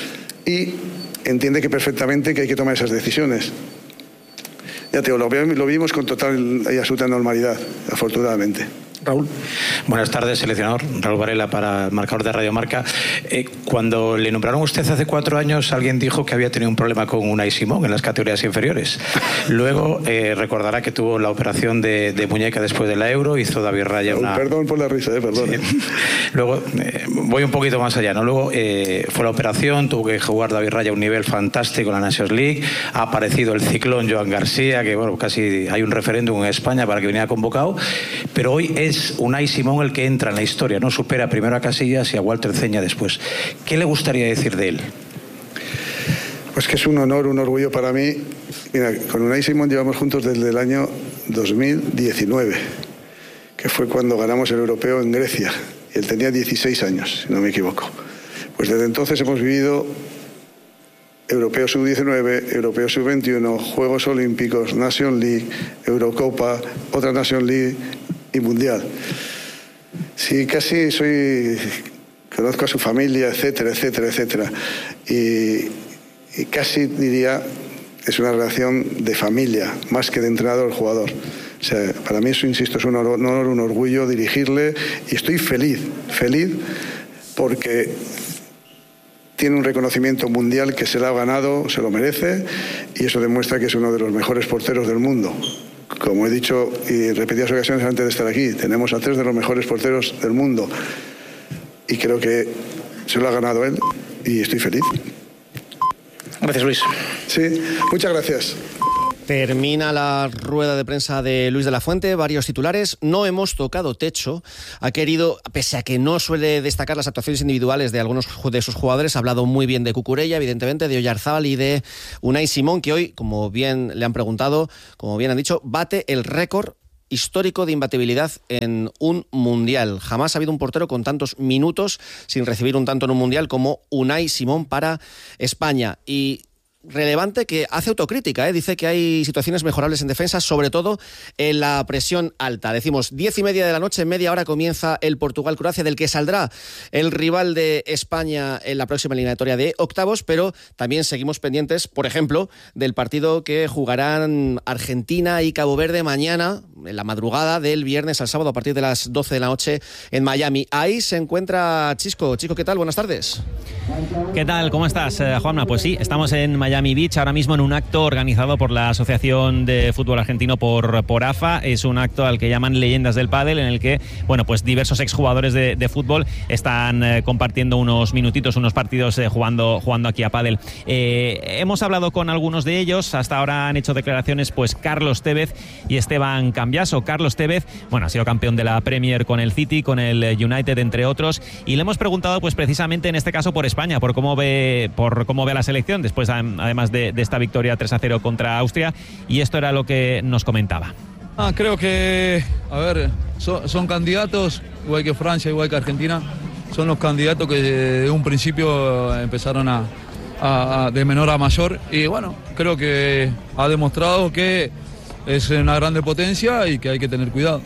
S14: y entiende que perfectamente que hay que tomar esas decisiones. Ya te digo, lo, lo vimos con total y absoluta normalidad, afortunadamente.
S21: Raúl. Buenas tardes, seleccionador. Raúl Varela para el marcador de Radio Marca. Eh, cuando le nombraron a usted hace cuatro años, alguien dijo que había tenido un problema con Unai Simón en las categorías inferiores. Luego eh, recordará que tuvo la operación de, de muñeca después de la Euro, hizo David Raya una...
S14: Perdón por la risa, eh, perdón.
S21: Sí. Luego, eh, voy un poquito más allá, ¿no? Luego eh, fue la operación, tuvo que jugar David Raya a un nivel fantástico en la Nations League, ha aparecido el ciclón Joan García, que bueno, casi hay un referéndum en España para que viniera convocado, pero hoy es Unai Simón el que entra en la historia, no supera primero a Casillas y a Walter Ceña después. ¿Qué le gustaría decir de él?
S14: Pues que es un honor, un orgullo para mí. Mira, con Unai Simón llevamos juntos desde el año dos mil diecinueve, que fue cuando ganamos el europeo en Grecia. Y él tenía dieciséis años, si no me equivoco. Pues desde entonces hemos vivido Europeo sub diecinueve, Europeo sub veintiuno, Juegos Olímpicos, Nation League, Eurocopa, otra Nation League y Mundial. Sí, casi soy... Conozco a su familia, etcétera, etcétera, etcétera. Y, y casi diría, es una relación de familia, más que de entrenador-jugador. O sea, para mí eso, insisto, es un honor, un orgullo dirigirle y estoy feliz, feliz porque tiene un reconocimiento mundial que se lo ha ganado, se lo merece y eso demuestra que es uno de los mejores porteros del mundo. Como he dicho y repetidas ocasiones antes de estar aquí, tenemos a tres de los mejores porteros del mundo y creo que se lo ha ganado él y estoy feliz.
S21: Gracias, Luis.
S14: Sí, muchas gracias.
S1: Termina la rueda de prensa de Luis de la Fuente, varios titulares. No hemos tocado techo. Ha querido, pese a que no suele destacar las actuaciones individuales de algunos de sus jugadores, ha hablado muy bien de Cucurella, evidentemente, de Oyarzábal y de Unai Simón, que hoy, como bien le han preguntado, como bien han dicho, bate el récord histórico de imbatibilidad en un mundial. Jamás ha habido un portero con tantos minutos sin recibir un tanto en un mundial como Unai Simón para España. Y relevante que hace autocrítica, ¿eh? Dice que hay situaciones mejorables en defensa, sobre todo en la presión alta. Decimos diez y media de la noche, en media hora comienza el Portugal-Croacia, del que saldrá el rival de España en la próxima eliminatoria de octavos, pero también seguimos pendientes, por ejemplo, del partido que jugarán Argentina y Cabo Verde mañana, en la madrugada del viernes al sábado, a partir de las doce de la noche en Miami. Ahí se encuentra Chisco. Chisco, ¿qué tal? Buenas tardes.
S22: ¿Qué tal? ¿Cómo estás, Juanma? Pues sí, estamos en Miami Beach ahora mismo en un acto organizado por la Asociación de Fútbol Argentino por, por A F A. Es un acto al que llaman Leyendas del Pádel, en el que, bueno, pues diversos exjugadores de, de fútbol están eh, compartiendo unos minutitos, unos partidos eh, jugando, jugando aquí a pádel. Eh, hemos hablado con algunos de ellos. Hasta ahora han hecho declaraciones pues Carlos Tevez y Esteban Cambiaso. Carlos Tevez, bueno, ha sido campeón de la Premier con el City, con el United, entre otros, y le hemos preguntado pues precisamente en este caso por España, por cómo ve, por cómo ve a la selección después, además de, de esta victoria tres a cero contra Austria, y esto era lo que nos comentaba.
S23: Ah, creo que, a ver, son, son candidatos, igual que Francia, igual que Argentina, son los candidatos que de un principio empezaron a, a, a de menor a mayor, y bueno, creo que ha demostrado que es una grande potencia y que hay que tener cuidado.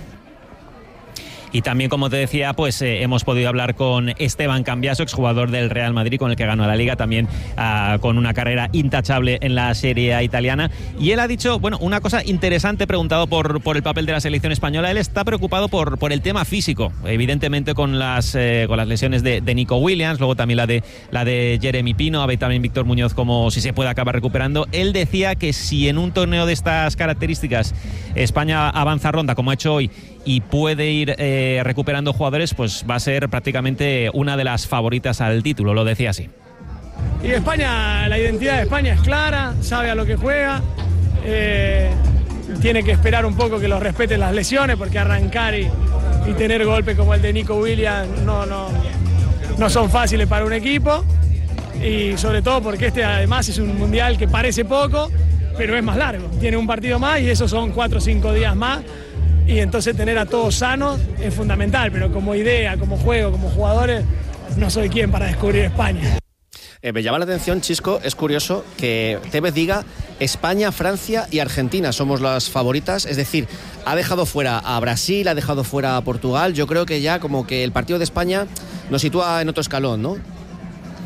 S22: Y también, como te decía, pues eh, hemos podido hablar con Esteban Cambiaso, exjugador del Real Madrid, con el que ganó la Liga, también uh, con una carrera intachable en la Serie A italiana. Y él ha dicho, bueno, una cosa interesante, preguntado por, por el papel de la selección española. Él está preocupado por, por el tema físico, evidentemente con las, eh, con las lesiones de, de Nico Williams, luego también la de, la de Jeremy Pino, a ver también Víctor Muñoz como si se puede acabar recuperando. Él decía que si en un torneo de estas características España avanza ronda, como ha hecho hoy, y puede ir eh, recuperando jugadores, pues va a ser prácticamente una de las favoritas al título, lo decía así.
S24: Y España, la identidad de España es clara, sabe a lo que juega, eh, tiene que esperar un poco que lo respeten las lesiones, porque arrancar y, y tener golpes como el de Nico Williams no, no, no son fáciles para un equipo, y sobre todo porque este además es un mundial que parece poco, pero es más largo, tiene un partido más y esos son cuatro o cinco días más. Y entonces tener a todos sanos es fundamental, pero como idea, como juego, como jugadores, no soy quien para descubrir España.
S1: Eh, me llama la atención, Chisco, es curioso que Tevez diga España, Francia y Argentina somos las favoritas, es decir, ha dejado fuera a Brasil, ha dejado fuera a Portugal. Yo creo que ya como que el partido de España nos sitúa en otro escalón, ¿no?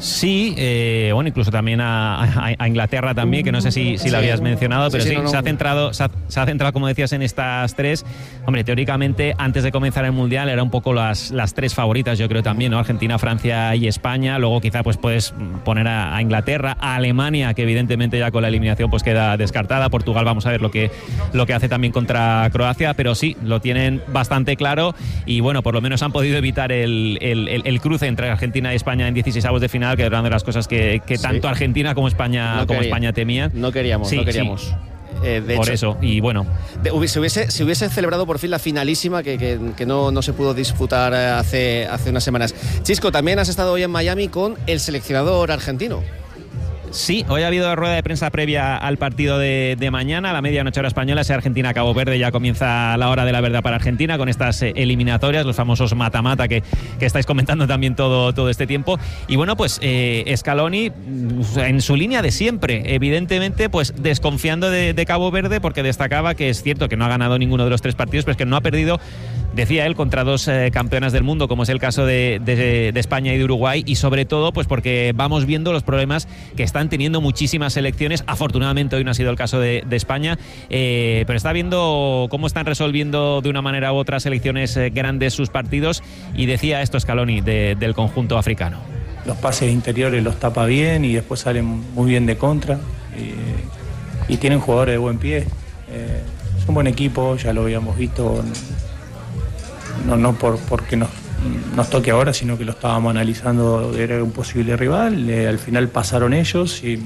S22: Sí, eh, bueno, incluso también a, a, a Inglaterra también, que no sé si, si lo habías mencionado, pero sí, sí, sí no, no. Se, ha centrado, se, ha, se ha centrado, como decías, en estas tres. Hombre, teóricamente, antes de comenzar el Mundial, eran un poco las, las tres favoritas, yo creo también, ¿no? Argentina, Francia y España. Luego quizá pues puedes poner a, a Inglaterra, a Alemania, que evidentemente ya con la eliminación pues queda descartada. Portugal, vamos a ver lo que, lo que hace también contra Croacia, pero sí, lo tienen bastante claro y bueno, por lo menos han podido evitar el, el, el, el cruce entre Argentina y España en dieciseisavos de final, que era una de las cosas que, que tanto sí. Argentina como España
S1: no
S22: como
S1: quería.
S22: España temían.
S1: No queríamos, sí, no queríamos. Sí.
S22: Eh, de Por hecho, eso, y bueno.
S1: De, se, hubiese, se hubiese celebrado por fin la finalísima que, que, que no, no se pudo disputar hace, hace unas semanas. Chisco, también has estado hoy en Miami con el seleccionador argentino.
S22: Sí, hoy ha habido rueda de prensa previa al partido de, de mañana, a la medianoche hora española, ese Argentina-Cabo Verde. Ya comienza la hora de la verdad para Argentina con estas eh, eliminatorias, los famosos mata-mata que, que estáis comentando también todo, todo este tiempo. Y bueno, pues eh, Scaloni en su línea de siempre, evidentemente pues desconfiando de, de Cabo Verde, porque destacaba que es cierto que no ha ganado ninguno de los tres partidos, pero es que no ha perdido, decía él, contra dos eh, campeonas del mundo, como es el caso de, de, de España y de Uruguay, y sobre todo pues porque vamos viendo los problemas que están teniendo muchísimas selecciones. Afortunadamente hoy no ha sido el caso de, de España, eh, pero está viendo cómo están resolviendo de una manera u otra selecciones eh, grandes sus partidos, y decía esto Scaloni de, del conjunto africano.
S2: Los pases interiores los tapa bien y después salen muy bien de contra, y, y tienen jugadores de buen pie. Eh, es un buen equipo, ya lo habíamos visto, no, no por, porque nos nos toque ahora, sino que lo estábamos analizando, era un posible rival, eh, al final pasaron ellos y,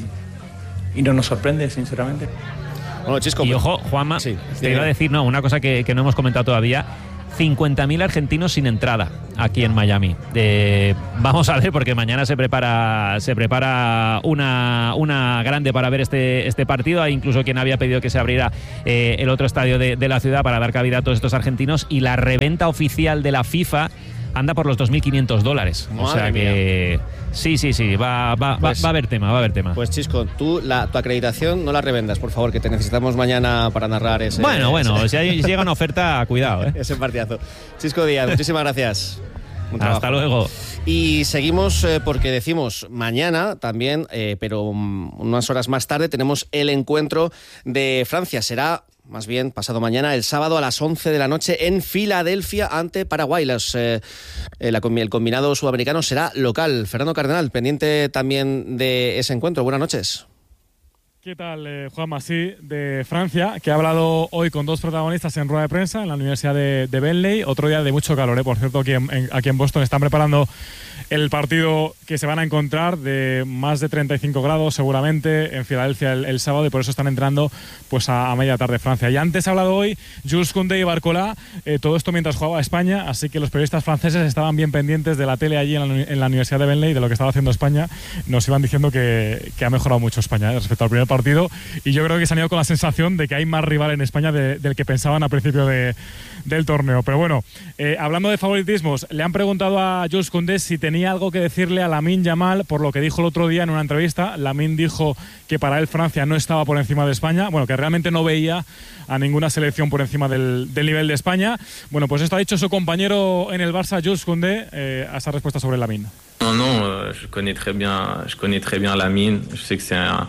S2: y no nos sorprende, sinceramente.
S22: Bueno, Chisco, y ojo, Juanma, sí, te iba a decir, no, una cosa que, que no hemos comentado todavía: cincuenta mil argentinos sin entrada aquí en Miami. Eh, vamos a ver, porque mañana se prepara se prepara una, una grande para ver este, este partido. Hay incluso quien había pedido que se abriera eh, el otro estadio de, de la ciudad para dar cabida a todos estos argentinos, y la reventa oficial de la FIFA anda por los dos mil quinientos dólares. Madre o sea que mía. sí, sí, sí, va, va, pues, va, va a haber tema, va a haber tema.
S1: Pues Chisco, tú la, tu acreditación no la revendas, por favor, que te necesitamos mañana para narrar ese...
S22: Bueno, bueno,
S1: ese,
S22: si, hay, si llega una oferta, cuidado, ¿eh?
S1: Ese partidazo. Chisco Díaz, muchísimas gracias.
S22: Hasta luego.
S1: Y seguimos eh, porque decimos mañana también, eh, pero um, unas horas más tarde tenemos el encuentro de Francia. Será... más bien pasado mañana, el sábado a las once de la noche en Filadelfia ante Paraguay. Los, eh, el, el combinado sudamericano será local. Fernando Cardenal, pendiente también de ese encuentro. Buenas noches.
S4: ¿Qué tal, eh, Juanma? Sí, de Francia, que ha hablado hoy con dos protagonistas en rueda de prensa en la Universidad de, de Bentley. Otro día de mucho calor, ¿eh? Por cierto, aquí en, en, aquí en Boston están preparando el partido que se van a encontrar de más de treinta y cinco grados seguramente en Filadelfia el, el sábado, y por eso están entrando pues a, a media tarde Francia. Y antes ha hablado hoy Jules Koundé y Barcola, eh, todo esto mientras jugaba España, así que los periodistas franceses estaban bien pendientes de la tele allí en la, en la Universidad de Bentley, de lo que estaba haciendo España. Nos iban diciendo que, que ha mejorado mucho España eh, respecto al primer partido, y yo creo que se han ido con la sensación de que hay más rival en España de, del que pensaban al principio de, del torneo. Pero bueno, eh, hablando de favoritismos, le han preguntado a Jules Koundé si tenía algo que decirle a Lamine Yamal por lo que dijo el otro día en una entrevista. Lamine dijo que para él Francia no estaba por encima de España, bueno, que realmente no veía a ninguna selección por encima del, del nivel de España. Bueno, pues esto ha dicho su compañero en el Barça, Jules Koundé, eh, a esa respuesta sobre Lamine.
S5: Non, non, je connais très bien, je connais très bien Lamine. Je sais que c'est un,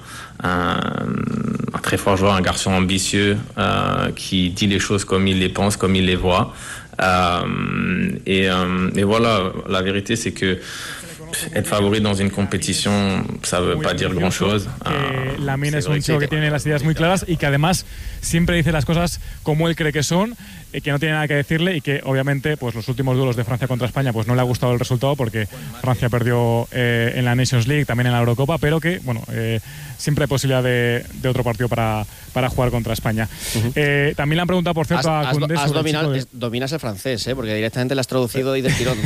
S5: un, un très fort joueur, un garçon ambitieux euh, qui dit les choses comme il les pense, comme il les voit. Euh, et, euh, et voilà, la vérité c'est que être favori dans une compétition, ça veut pas dire grand chose.
S4: Que Lamine es un chico que tiene las ideas muy claras y que además siempre dice las cosas como él cree que son, y que no tiene nada que decirle, y que obviamente pues los últimos duelos de Francia contra España pues no le ha gustado el resultado, porque Francia perdió eh, en la Nations League, también en la Eurocopa, pero que bueno, eh, siempre hay posibilidad de, de otro partido para, para jugar contra España. Uh-huh. eh, también le han preguntado, por cierto,
S1: has,
S4: a Koundé
S1: has
S4: sobre
S1: dominado,
S4: el chico de...
S1: dominas el francés, ¿eh? Porque directamente lo has traducido y del tirón.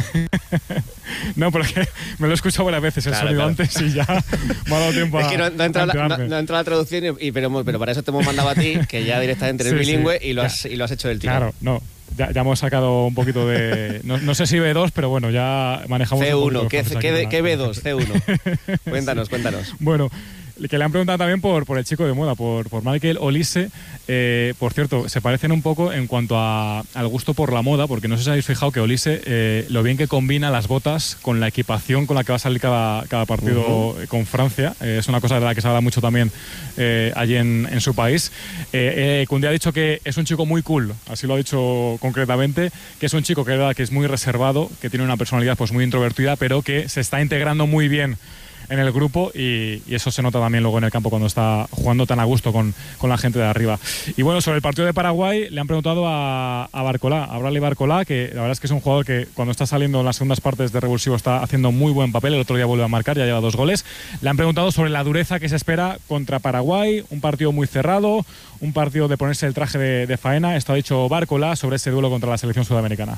S4: No, porque me lo he escuchado varias veces el claro, sonido claro. antes y ya me ha dado tiempo a...
S1: Es que no, no, entra la, no, no entra la traducción, y, y, pero, pero para eso te hemos mandado a ti, que ya directamente eres sí, bilingüe, sí, y, lo has, y lo has hecho del tirón.
S4: Claro, no. Ya, ya hemos sacado un poquito de... No, no sé si B dos, pero bueno, ya manejamos...
S1: C uno,
S4: un
S1: ¿qué, ¿qué, ¿qué B dos? C uno. Cuéntanos, sí. cuéntanos.
S4: Bueno, que le han preguntado también por, por el chico de moda, por, por Michael Olise. Eh, por cierto, se parecen un poco en cuanto a, al gusto por la moda, porque no sé si habéis fijado que Olise, eh, lo bien que combina las botas con la equipación con la que va a salir cada, cada partido uh-huh. con Francia. Eh, es una cosa de la que se habla mucho también eh, allí en, en su país. Eh, eh, Koundé ha dicho que es un chico muy cool, así lo ha dicho concretamente, que es un chico que, que es muy reservado, que tiene una personalidad pues muy introvertida, pero que se está integrando muy bien en el grupo y, y eso se nota también luego en el campo cuando está jugando tan a gusto con, con la gente de arriba. Y bueno, sobre el partido de Paraguay le han preguntado a, a Barcolá, a Bradley Barcolá, que la verdad es que es un jugador que cuando está saliendo en las segundas partes de revulsivo está haciendo muy buen papel, el otro día vuelve a marcar, ya lleva dos goles. Le han preguntado sobre la dureza que se espera contra Paraguay, un partido muy cerrado, un partido de ponerse el traje de, de faena. Esto ha dicho Barcolá sobre ese duelo contra la selección sudamericana.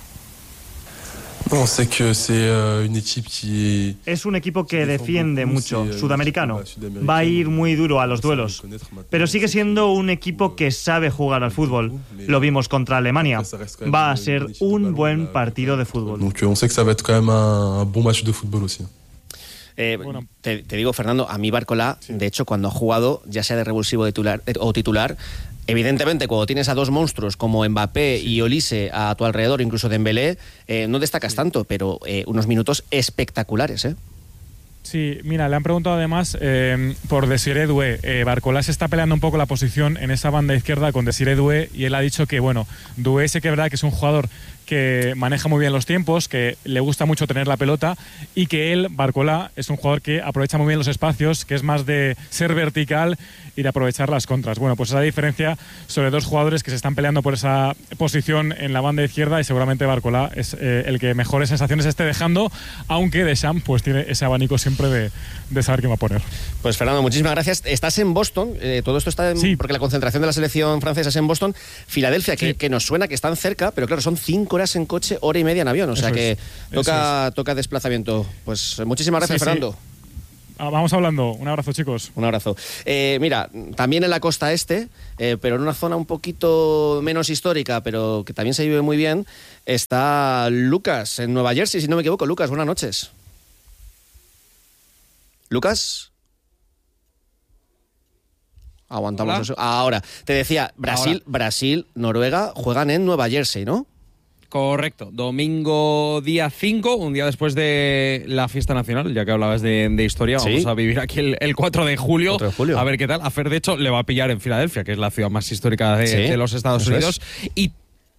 S6: Es un equipo que defiende mucho, sudamericano. Va a ir muy duro a los duelos, pero sigue siendo un equipo que sabe jugar al fútbol. Lo vimos contra Alemania. Va a ser un buen partido de fútbol.
S1: Eh, te, te digo, Fernando, a mí Barcolá, sí. de hecho, cuando ha jugado, ya sea de revulsivo de titular, eh, o titular, evidentemente, cuando tienes a dos monstruos como Mbappé sí. y Olise a tu alrededor, incluso Dembélé, eh, no destacas sí. tanto, pero eh, unos minutos espectaculares, ¿eh?
S4: Sí, mira, le han preguntado además eh, por Desiré Doué. Eh, Barcolá se está peleando un poco la posición en esa banda izquierda con Desiré Doué y él ha dicho que, bueno, Doué sí que es verdad que es un jugador que maneja muy bien los tiempos, que le gusta mucho tener la pelota y que él, Barcolá, es un jugador que aprovecha muy bien los espacios, que es más de ser vertical y de aprovechar las contras. Bueno, pues esa diferencia sobre dos jugadores que se están peleando por esa posición en la banda izquierda y seguramente Barcolá es eh, el que mejores sensaciones esté dejando, aunque Deschamps pues tiene ese abanico siempre de, de saber quién va a poner.
S1: Pues Fernando, muchísimas gracias. Estás en Boston, eh, todo esto está en,
S4: sí.
S1: porque la concentración de la selección francesa es en Boston. Filadelfia, sí. que, que nos suena que están cerca, pero claro, son cinco horas en coche, hora y media en avión, o sea
S4: eso
S1: que
S4: es,
S1: toca, es. toca desplazamiento. Pues muchísimas gracias, sí, Fernando.
S4: Sí. Ah, vamos hablando. Un abrazo, chicos.
S1: Un abrazo. Eh, mira, también en la costa este, eh, pero en una zona un poquito menos histórica, pero que también se vive muy bien, está Lucas, en Nueva Jersey, si no me equivoco. Lucas, buenas noches. ¿Lucas? Aguantamos eso. Ahora, te decía, Brasil, Ahora. Brasil, Noruega juegan en Nueva Jersey, ¿no?
S7: Correcto, domingo día cinco, un día después de la fiesta nacional, ya que hablabas de, de historia, ¿sí? Vamos a vivir aquí el, el cuatro de julio,
S1: cuatro de julio, a
S7: ver qué tal. A Fer, de hecho, le va a pillar en Filadelfia, que es la ciudad más histórica de,
S1: ¿sí?
S7: de los Estados
S1: Eso
S7: Unidos.
S1: Es.
S7: Y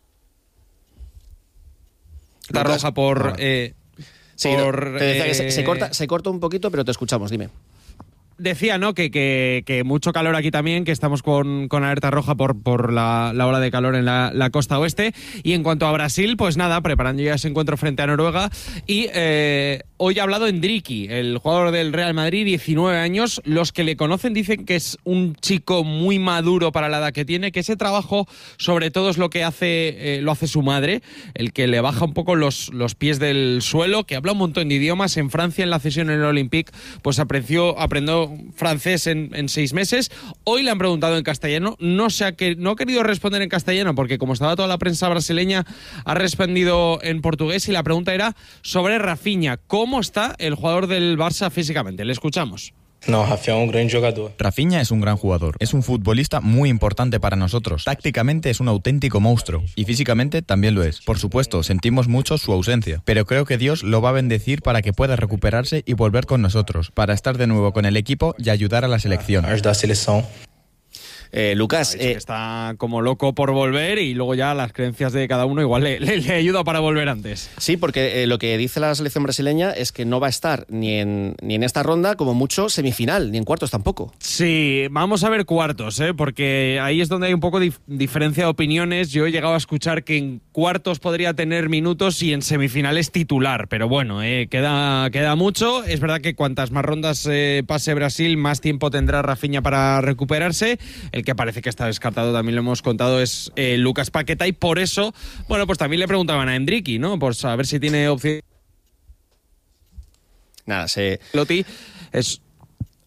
S7: la roja por... Eh,
S1: sí,
S7: por,
S1: te decía
S7: eh,
S1: que se, se, corta, se corta un poquito, pero te escuchamos, dime.
S7: Decía, ¿no? Que, que, que mucho calor aquí también, que estamos con, con alerta roja por, por la, la ola de calor en la, la costa oeste. Y en cuanto a Brasil, pues nada, preparando ya ese encuentro frente a Noruega. Y eh, hoy ha hablado Endricky, el jugador del Real Madrid, diecinueve años. Los que le conocen dicen que es un chico muy maduro para la edad que tiene, que ese trabajo sobre todo es lo que hace, eh, lo hace su madre, el que le baja un poco los, los pies del suelo, que habla un montón de idiomas. En Francia, en la cesión en el Olympique, pues aprendió, aprendió francés en, en seis meses. Hoy le han preguntado en castellano, no se ha, que, no ha querido responder en castellano porque como estaba toda la prensa brasileña ha respondido en portugués y la pregunta era sobre Rafinha, ¿cómo está el jugador del Barça físicamente? Le escuchamos.
S8: No, Rafinha es un gran jugador. Rafinha es un gran jugador. Es un futbolista muy importante para nosotros. Tácticamente es un auténtico monstruo. Y físicamente también lo es. Por supuesto, sentimos mucho su ausencia. Pero creo que Dios lo va a bendecir para que pueda recuperarse y volver con nosotros. Para estar de nuevo con el equipo y ayudar a la selección. Ayudar a la selección.
S1: Eh, Lucas,
S7: eh, está como loco por volver y luego ya las creencias de cada uno igual le, le, le ayuda para volver antes.
S1: Sí, porque eh, lo que dice la selección brasileña es que no va a estar ni en, ni en esta ronda, como mucho semifinal, ni en cuartos tampoco.
S7: Sí, vamos a ver cuartos, ¿eh? Porque ahí es donde hay un poco de dif- diferencia de opiniones. Yo he llegado a escuchar que en cuartos podría tener minutos y en semifinales titular, pero bueno, eh, queda, queda mucho. Es verdad que cuantas más rondas eh, pase Brasil, más tiempo tendrá Rafinha para recuperarse. El que parece que está descartado, también lo hemos contado, es eh, Lucas Paquetá, y por eso, bueno, pues también le preguntaban a Endricky, ¿no? Por saber si tiene opción.
S1: Nada, se...
S7: Loti es...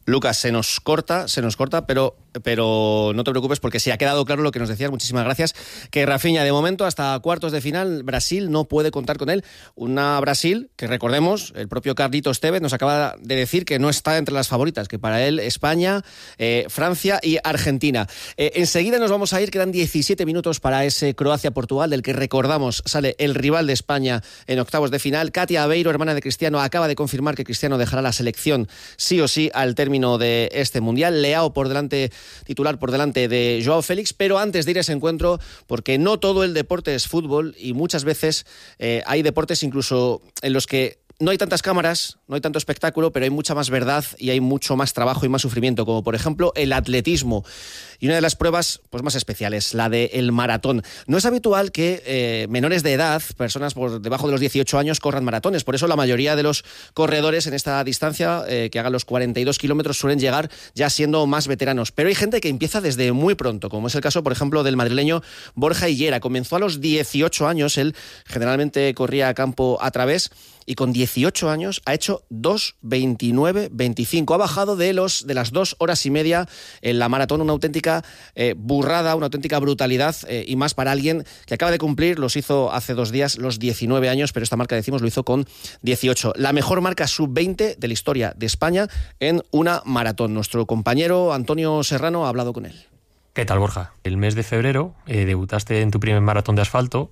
S1: Lucas, se nos corta, se nos corta, pero, pero no te preocupes porque sí ha quedado claro lo que nos decías, muchísimas gracias, que Rafinha de momento hasta cuartos de final, Brasil no puede contar con él, una Brasil que recordemos, el propio Carlitos Tevez nos acaba de decir que no está entre las favoritas, que para él España, eh, Francia y Argentina. Eh, enseguida nos vamos a ir, quedan diecisiete minutos para ese Croacia-Portugal, del que recordamos sale el rival de España en octavos de final. Katia Aveiro, hermana de Cristiano, acaba de confirmar que Cristiano dejará la selección sí o sí al término de este Mundial. Leao por delante, titular por delante de Joao Félix, pero antes de ir a ese encuentro, porque no todo el deporte es fútbol y muchas veces eh, hay deportes incluso en los que no hay tantas cámaras, no hay tanto espectáculo, pero hay mucha más verdad y hay mucho más trabajo y más sufrimiento, como por ejemplo el atletismo. Y una de las pruebas pues, más especiales, la del maratón. No es habitual que eh, menores de edad, personas por debajo de los dieciocho años, corran maratones. Por eso la mayoría de los corredores en esta distancia, eh, que hagan los cuarenta y dos kilómetros, suelen llegar ya siendo más veteranos. Pero hay gente que empieza desde muy pronto, como es el caso, por ejemplo, del madrileño Borja Higuera. Comenzó a los dieciocho años, él generalmente corría a campo a través, y con dieciocho años ha hecho dos veintinueve veinticinco. Ha bajado de, los, de las dos horas y media en la maratón, una auténtica eh, burrada, una auténtica brutalidad, eh, y más para alguien que acaba de cumplir, los hizo hace dos días, los diecinueve años, pero esta marca, decimos, lo hizo con dieciocho. La mejor marca sub veinte de la historia de España en una maratón. Nuestro compañero Antonio Serrano ha hablado con él.
S3: ¿Qué tal, Borja? El mes de febrero eh, debutaste en tu primer maratón de asfalto.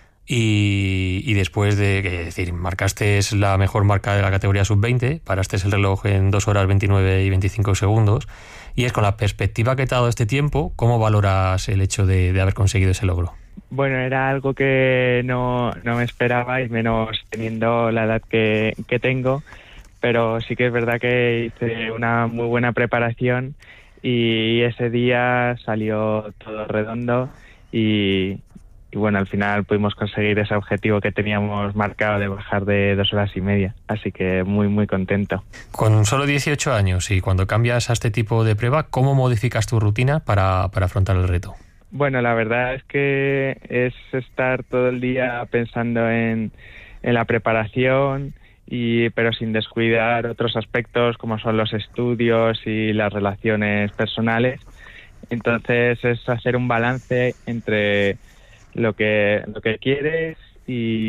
S3: Y, y después de, es decir, marcaste la mejor marca de la categoría sub veinte, paraste el reloj en dos horas veintinueve y veinticinco segundos, y es con la perspectiva que te ha dado este tiempo, ¿cómo valoras el hecho de, de haber conseguido ese logro?
S9: Bueno, era algo que no, no me esperaba, y menos teniendo la edad que, que tengo, pero sí que es verdad que hice una muy buena preparación y ese día salió todo redondo y... Y bueno, al final pudimos conseguir ese objetivo que teníamos marcado de bajar de dos horas y media. Así que muy, muy contento.
S3: Con solo dieciocho años y cuando cambias a este tipo de prueba, ¿cómo modificas tu rutina para, para afrontar el reto?
S9: Bueno, la verdad es que es estar todo el día pensando en, en la preparación, y pero sin descuidar otros aspectos como son los estudios y las relaciones personales. Entonces es hacer un balance entre lo que lo que quieres y